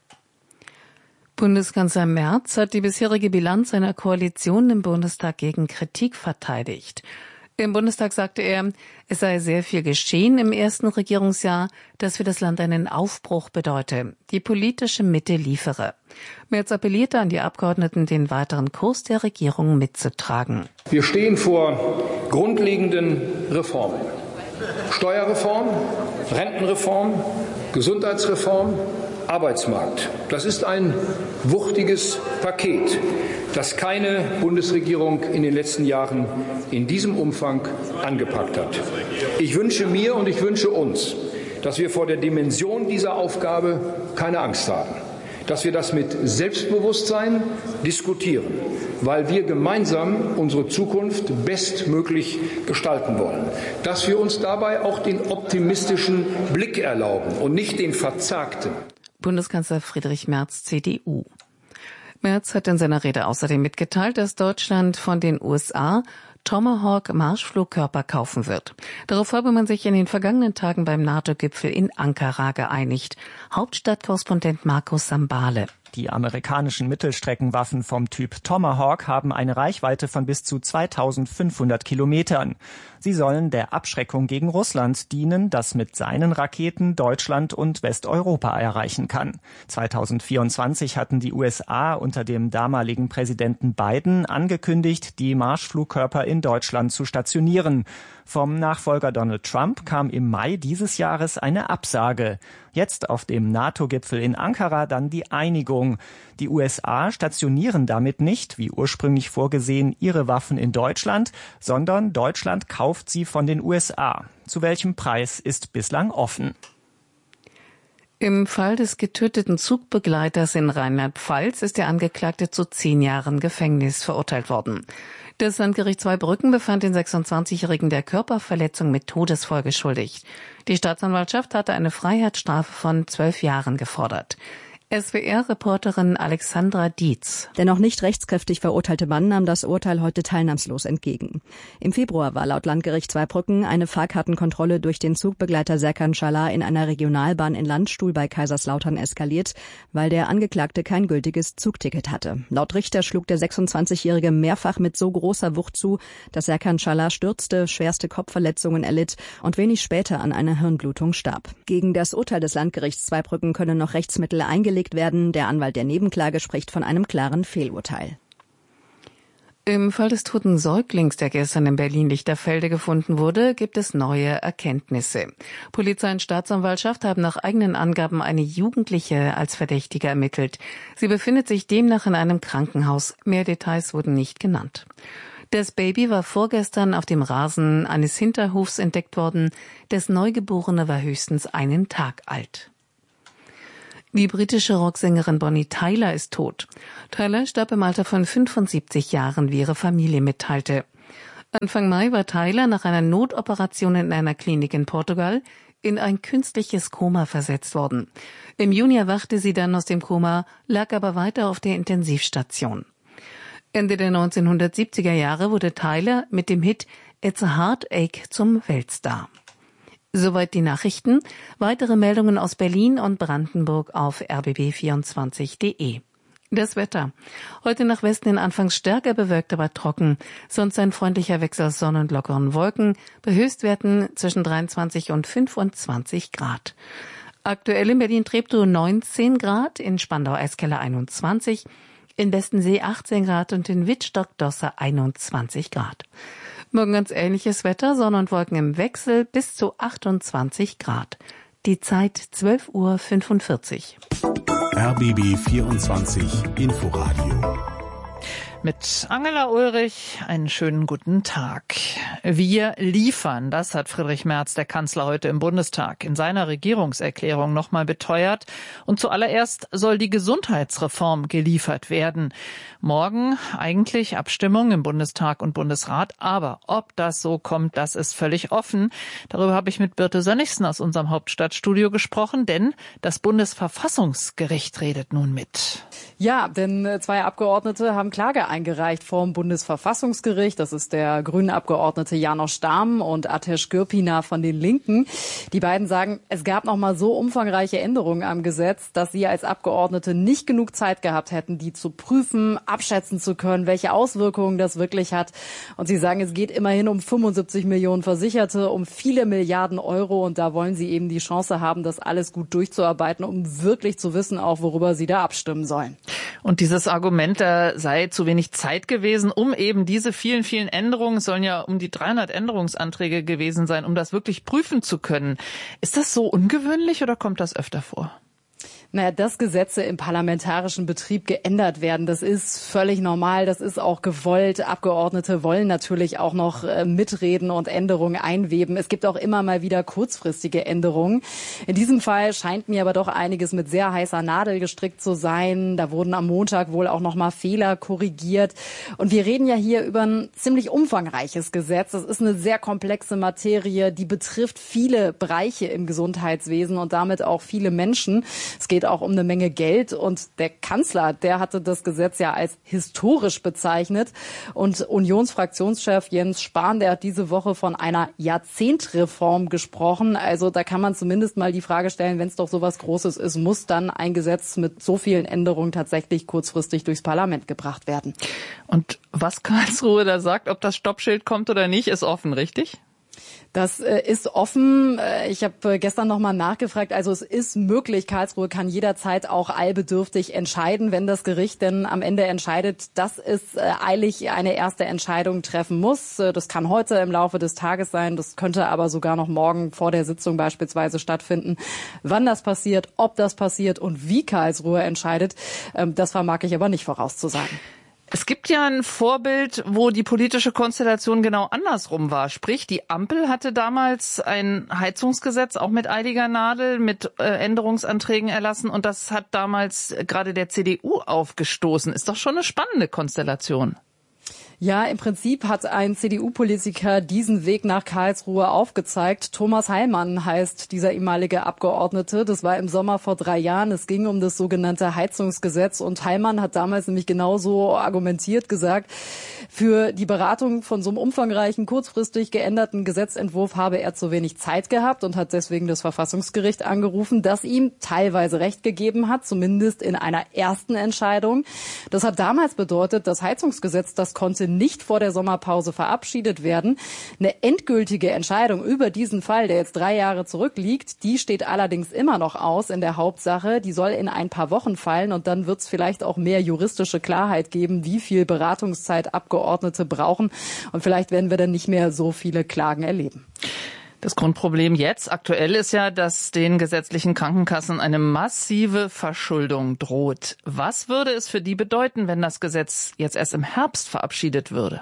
Bundeskanzler Merz hat die bisherige Bilanz seiner Koalition im Bundestag gegen Kritik verteidigt. Im Bundestag sagte er, es sei sehr viel geschehen im ersten Regierungsjahr, das für das Land einen Aufbruch bedeute. Die politische Mitte liefere. Merz appellierte an die Abgeordneten, den weiteren Kurs der Regierung mitzutragen. Wir stehen vor grundlegenden Reformen. Steuerreform, Rentenreform, Gesundheitsreform, Arbeitsmarkt. Das ist ein wuchtiges Paket, das keine Bundesregierung in den letzten Jahren in diesem Umfang angepackt hat. Ich wünsche mir und ich wünsche uns, dass wir vor der Dimension dieser Aufgabe keine Angst haben, dass wir das mit Selbstbewusstsein diskutieren, weil wir gemeinsam unsere Zukunft bestmöglich gestalten wollen, dass wir uns dabei auch den optimistischen Blick erlauben und nicht den verzagten. Bundeskanzler Friedrich Merz, C D U. Merz hat in seiner Rede außerdem mitgeteilt, dass Deutschland von den U S A Tomahawk-Marschflugkörper kaufen wird. Darauf habe man sich in den vergangenen Tagen beim NATO-Gipfel in Ankara geeinigt. Hauptstadtkorrespondent Markus Sambale. Die amerikanischen Mittelstreckenwaffen vom Typ Tomahawk haben eine Reichweite von bis zu zweitausendfünfhundert Kilometern. Sie sollen der Abschreckung gegen Russland dienen, das mit seinen Raketen Deutschland und Westeuropa erreichen kann. zweitausendvierundzwanzig hatten die U S A unter dem damaligen Präsidenten Biden angekündigt, die Marschflugkörper in Deutschland zu stationieren. Vom Nachfolger Donald Trump kam im Mai dieses Jahres eine Absage. Jetzt auf dem NATO-Gipfel in Ankara dann die Einigung. Die U S A stationieren damit nicht, wie ursprünglich vorgesehen, ihre Waffen in Deutschland, sondern Deutschland kauft sie von den U S A. Zu welchem Preis ist bislang offen. Im Fall des getöteten Zugbegleiters in Rheinland-Pfalz ist der Angeklagte zu zehn Jahren Gefängnis verurteilt worden. Das Landgericht Zweibrücken befand den sechsundzwanzigjährigen der Körperverletzung mit Todesfolge schuldig. Die Staatsanwaltschaft hatte eine Freiheitsstrafe von zwölf Jahren gefordert. S W R-Reporterin Alexandra Dietz. Der noch nicht rechtskräftig verurteilte Mann nahm das Urteil heute teilnahmslos entgegen. Im Februar war laut Landgericht Zweibrücken eine Fahrkartenkontrolle durch den Zugbegleiter Serkan Çalar in einer Regionalbahn in Landstuhl bei Kaiserslautern eskaliert, weil der Angeklagte kein gültiges Zugticket hatte. Laut Richter schlug der sechsundzwanzigjährige mehrfach mit so großer Wucht zu, dass Serkan Çalar stürzte, schwerste Kopfverletzungen erlitt und wenig später an einer Hirnblutung starb. Gegen das Urteil des Landgerichts Zweibrücken können noch Rechtsmittel eingelegt werden. Der Anwalt der Nebenklage spricht von einem klaren Fehlurteil. Im Fall des toten Säuglings, der gestern in Berlin-Lichterfelde gefunden wurde, gibt es neue Erkenntnisse. Polizei und Staatsanwaltschaft haben nach eigenen Angaben eine Jugendliche als Verdächtige ermittelt. Sie befindet sich demnach in einem Krankenhaus. Mehr Details wurden nicht genannt. Das Baby war vorgestern auf dem Rasen eines Hinterhofs entdeckt worden. Das Neugeborene war höchstens einen Tag alt. Die britische Rocksängerin Bonnie Tyler ist tot. Tyler starb im Alter von fünfundsiebzig Jahren, wie ihre Familie mitteilte. Anfang Mai war Tyler nach einer Notoperation in einer Klinik in Portugal in ein künstliches Koma versetzt worden. Im Juni erwachte sie dann aus dem Koma, lag aber weiter auf der Intensivstation. Ende der neunzehnhundertsiebziger Jahre wurde Tyler mit dem Hit It's a Heartache zum Weltstar. Soweit die Nachrichten. Weitere Meldungen aus Berlin und Brandenburg auf r b b vierundzwanzig punkt de. Das Wetter. Heute nach Westen in anfangs stärker bewölkt, aber trocken. Sonst ein freundlicher Wechsel aus Sonne und lockeren Wolken. Bei Höchstwerten zwischen dreiundzwanzig und fünfundzwanzig Grad. Aktuell in Berlin-Treptow neunzehn Grad, in Spandau-Eiskeller einundzwanzig, in Westensee achtzehn Grad und in Wittstock-Dosse einundzwanzig Grad. Morgen ganz ähnliches Wetter, Sonne und Wolken im Wechsel bis zu achtundzwanzig Grad. Die Zeit zwölf Uhr fünfundvierzig. R B B vierundzwanzig Inforadio. Mit Angela Ulrich einen schönen guten Tag. Wir liefern, das hat Friedrich Merz, der Kanzler, heute im Bundestag in seiner Regierungserklärung nochmal beteuert. Und zuallererst soll die Gesundheitsreform geliefert werden. Morgen eigentlich Abstimmung im Bundestag und Bundesrat. Aber ob das so kommt, das ist völlig offen. Darüber habe ich mit Birte Sönnigsen aus unserem Hauptstadtstudio gesprochen, denn das Bundesverfassungsgericht redet nun mit. Ja, denn zwei Abgeordnete haben Klage eingereicht vor dem Bundesverfassungsgericht. Das ist der grüne Abgeordnete Janosch Stamm und Ateş Gürpınar von den Linken. Die beiden sagen, es gab noch mal so umfangreiche Änderungen am Gesetz, dass sie als Abgeordnete nicht genug Zeit gehabt hätten, die zu prüfen, abschätzen zu können, welche Auswirkungen das wirklich hat. Und sie sagen, es geht immerhin um fünfundsiebzig Millionen Versicherte, um viele Milliarden Euro. Und da wollen sie eben die Chance haben, das alles gut durchzuarbeiten, um wirklich zu wissen, auch worüber sie da abstimmen sollen. Und dieses Argument, da sei zu wenig Zeit gewesen, um eben diese vielen, vielen Änderungen, es sollen ja um die dreihundert Änderungsanträge gewesen sein, um das wirklich prüfen zu können. Ist das so ungewöhnlich oder kommt das öfter vor? Naja, dass Gesetze im parlamentarischen Betrieb geändert werden, das ist völlig normal, das ist auch gewollt. Abgeordnete wollen natürlich auch noch äh, mitreden und Änderungen einweben. Es gibt auch immer mal wieder kurzfristige Änderungen. In diesem Fall scheint mir aber doch einiges mit sehr heißer Nadel gestrickt zu sein. Da wurden am Montag wohl auch noch mal Fehler korrigiert. Und wir reden ja hier über ein ziemlich umfangreiches Gesetz. Das ist eine sehr komplexe Materie, die betrifft viele Bereiche im Gesundheitswesen und damit auch viele Menschen. Es geht auch um eine Menge Geld und der Kanzler, der hatte das Gesetz ja als historisch bezeichnet und Unionsfraktionschef Jens Spahn, der hat diese Woche von einer Jahrzehntreform gesprochen. Also da kann man zumindest mal die Frage stellen, wenn es doch so was Großes ist, muss dann ein Gesetz mit so vielen Änderungen tatsächlich kurzfristig durchs Parlament gebracht werden. Und was Karlsruhe da sagt, ob das Stoppschild kommt oder nicht, ist offen, richtig? Das äh, ist offen. Ich habe äh, gestern noch mal nachgefragt. Also es ist möglich, Karlsruhe kann jederzeit auch eilbedürftig entscheiden, wenn das Gericht denn am Ende entscheidet, dass es äh, eilig eine erste Entscheidung treffen muss. Äh, das kann heute im Laufe des Tages sein. Das könnte aber sogar noch morgen vor der Sitzung beispielsweise stattfinden. Wann das passiert, ob das passiert und wie Karlsruhe entscheidet, äh, das vermag ich aber nicht vorauszusagen. Es gibt ja ein Vorbild, wo die politische Konstellation genau andersrum war. Sprich, die Ampel hatte damals ein Heizungsgesetz auch mit eiliger Nadel, mit äh, Änderungsanträgen erlassen und das hat damals gerade der C D U aufgestoßen. Ist doch schon eine spannende Konstellation. Ja, im Prinzip hat ein C D U-Politiker diesen Weg nach Karlsruhe aufgezeigt. Thomas Heilmann heißt dieser ehemalige Abgeordnete. Das war im Sommer vor drei Jahren. Es ging um das sogenannte Heizungsgesetz. Und Heilmann hat damals nämlich genauso argumentiert, gesagt, für die Beratung von so einem umfangreichen, kurzfristig geänderten Gesetzentwurf habe er zu wenig Zeit gehabt und hat deswegen das Verfassungsgericht angerufen, das ihm teilweise Recht gegeben hat, zumindest in einer ersten Entscheidung. Das hat damals bedeutet, das Heizungsgesetz, das konnte nicht vor der Sommerpause verabschiedet werden. Eine endgültige Entscheidung über diesen Fall, der jetzt drei Jahre zurückliegt, die steht allerdings immer noch aus in der Hauptsache. Die soll in ein paar Wochen fallen und dann wird es vielleicht auch mehr juristische Klarheit geben, wie viel Beratungszeit Abgeordnete brauchen. Und vielleicht werden wir dann nicht mehr so viele Klagen erleben. Das Grundproblem jetzt aktuell ist ja, dass den gesetzlichen Krankenkassen eine massive Verschuldung droht. Was würde es für die bedeuten, wenn das Gesetz jetzt erst im Herbst verabschiedet würde?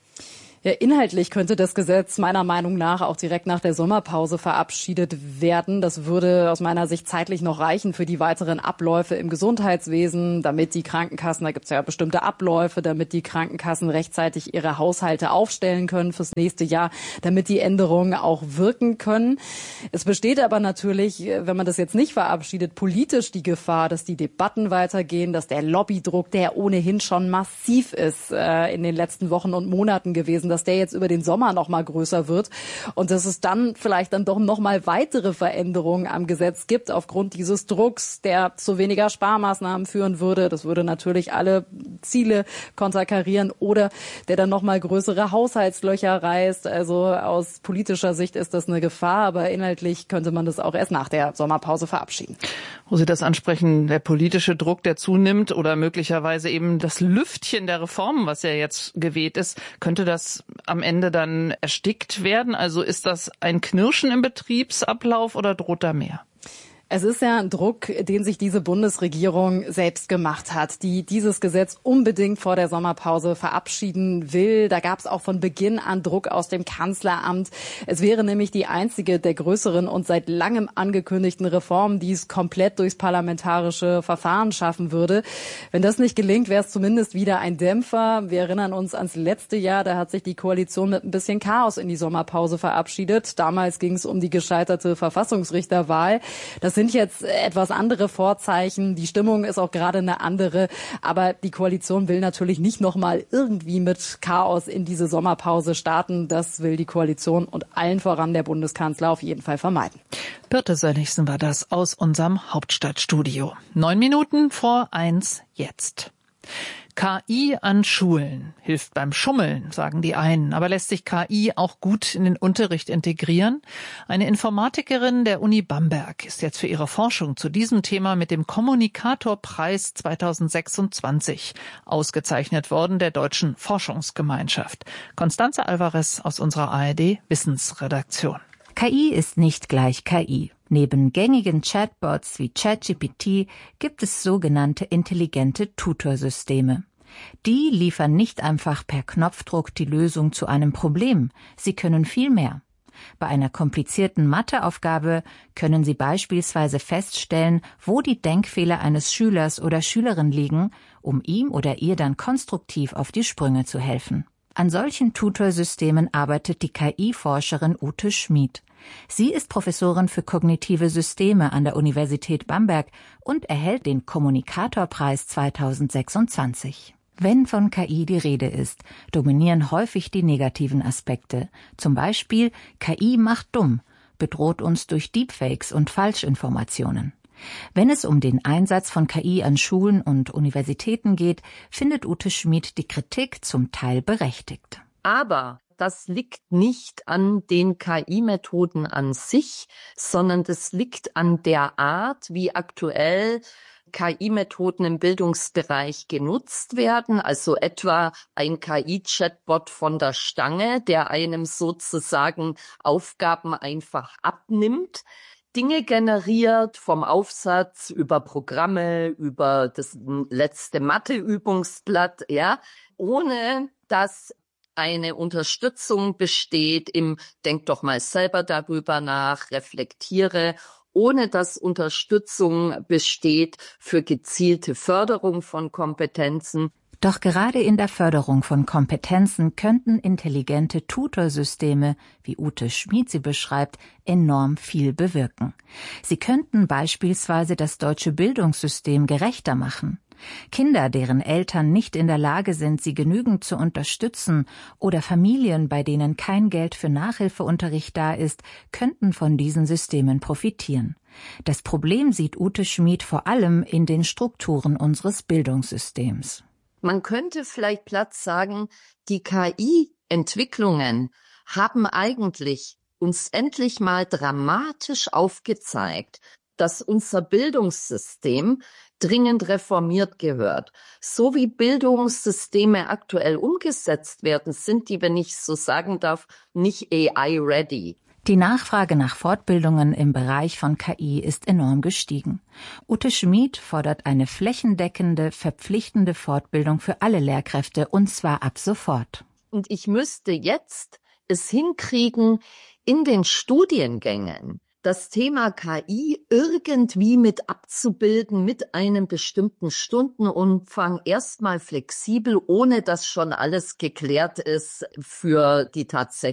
Ja, inhaltlich könnte das Gesetz meiner Meinung nach auch direkt nach der Sommerpause verabschiedet werden. Das würde aus meiner Sicht zeitlich noch reichen für die weiteren Abläufe im Gesundheitswesen, damit die Krankenkassen, da gibt es ja bestimmte Abläufe, damit die Krankenkassen rechtzeitig ihre Haushalte aufstellen können fürs nächste Jahr, damit die Änderungen auch wirken können. Es besteht aber natürlich, wenn man das jetzt nicht verabschiedet, politisch die Gefahr, dass die Debatten weitergehen, dass der Lobbydruck, der ohnehin schon massiv ist, in den letzten Wochen und Monaten gewesen, dass der jetzt über den Sommer noch mal größer wird und dass es dann vielleicht dann doch noch mal weitere Veränderungen am Gesetz gibt aufgrund dieses Drucks, der zu weniger Sparmaßnahmen führen würde. Das würde natürlich alle Ziele konterkarieren oder der dann noch mal größere Haushaltslöcher reißt. Also aus politischer Sicht ist das eine Gefahr, aber inhaltlich könnte man das auch erst nach der Sommerpause verabschieden. Wo Sie das ansprechen, der politische Druck, der zunimmt oder möglicherweise eben das Lüftchen der Reformen, was ja jetzt geweht ist, könnte das am Ende dann erstickt werden? Also ist das ein Knirschen im Betriebsablauf oder droht da mehr? Es ist ja ein Druck, den sich diese Bundesregierung selbst gemacht hat, die dieses Gesetz unbedingt vor der Sommerpause verabschieden will. Da gab es auch von Beginn an Druck aus dem Kanzleramt. Es wäre nämlich die einzige der größeren und seit langem angekündigten Reformen, die es komplett durchs parlamentarische Verfahren schaffen würde. Wenn das nicht gelingt, wäre es zumindest wieder ein Dämpfer. Wir erinnern uns ans letzte Jahr, da hat sich die Koalition mit ein bisschen Chaos in die Sommerpause verabschiedet. Damals ging es um die gescheiterte Verfassungsrichterwahl. Das sind jetzt etwas andere Vorzeichen. Die Stimmung ist auch gerade eine andere. Aber die Koalition will natürlich nicht noch mal irgendwie mit Chaos in diese Sommerpause starten. Das will die Koalition und allen voran der Bundeskanzler auf jeden Fall vermeiden. Birte Sönnigsen war das aus unserem Hauptstadtstudio. Neun Minuten vor eins jetzt. K I an Schulen hilft beim Schummeln, sagen die einen. Aber lässt sich K I auch gut in den Unterricht integrieren? Eine Informatikerin der Uni Bamberg ist jetzt für ihre Forschung zu diesem Thema mit dem Kommunikatorpreis zweitausendsechsundzwanzig ausgezeichnet worden der Deutschen Forschungsgemeinschaft. Constanze Alvarez aus unserer A R D Wissensredaktion. K I ist nicht gleich K I. Neben gängigen Chatbots wie ChatGPT gibt es sogenannte intelligente Tutorsysteme. Die liefern nicht einfach per Knopfdruck die Lösung zu einem Problem. Sie können viel mehr. Bei einer komplizierten Matheaufgabe können Sie beispielsweise feststellen, wo die Denkfehler eines Schülers oder Schülerin liegen, um ihm oder ihr dann konstruktiv auf die Sprünge zu helfen. An solchen Tutorsystemen arbeitet die K I-Forscherin Ute Schmid. Sie ist Professorin für kognitive Systeme an der Universität Bamberg und erhält den Kommunikatorpreis zweitausendsechsundzwanzig. Wenn von K I die Rede ist, dominieren häufig die negativen Aspekte. Zum Beispiel K I macht dumm, bedroht uns durch Deepfakes und Falschinformationen. Wenn es um den Einsatz von K I an Schulen und Universitäten geht, findet Ute Schmid die Kritik zum Teil berechtigt. Aber das liegt nicht an den K I-Methoden an sich, sondern das liegt an der Art, wie aktuell K I-Methoden im Bildungsbereich genutzt werden, also etwa ein K I-Chatbot von der Stange, der einem sozusagen Aufgaben einfach abnimmt, Dinge generiert, vom Aufsatz über Programme, über das letzte Matheübungsblatt, ja, ohne dass eine Unterstützung besteht im Denk doch mal selber darüber nach, reflektiere, ohne dass Unterstützung besteht für gezielte Förderung von Kompetenzen. Doch gerade in der Förderung von Kompetenzen könnten intelligente Tutorsysteme, wie Ute Schmid sie beschreibt, enorm viel bewirken. Sie könnten beispielsweise das deutsche Bildungssystem gerechter machen. Kinder, deren Eltern nicht in der Lage sind, sie genügend zu unterstützen, oder Familien, bei denen kein Geld für Nachhilfeunterricht da ist, könnten von diesen Systemen profitieren. Das Problem sieht Ute Schmid vor allem in den Strukturen unseres Bildungssystems. Man könnte vielleicht platt sagen, die K I-Entwicklungen haben eigentlich uns endlich mal dramatisch aufgezeigt, dass unser Bildungssystem dringend reformiert gehört. So wie Bildungssysteme aktuell umgesetzt werden, sind die, wenn ich so sagen darf, nicht A I-ready. Die Nachfrage nach Fortbildungen im Bereich von K I ist enorm gestiegen. Ute Schmid fordert eine flächendeckende, verpflichtende Fortbildung für alle Lehrkräfte, und zwar ab sofort. Und ich müsste jetzt es hinkriegen, in den Studiengängen das Thema K I irgendwie mit abzubilden, mit einem bestimmten Stundenumfang, erstmal flexibel, ohne dass schon alles geklärt ist für die tatsächliche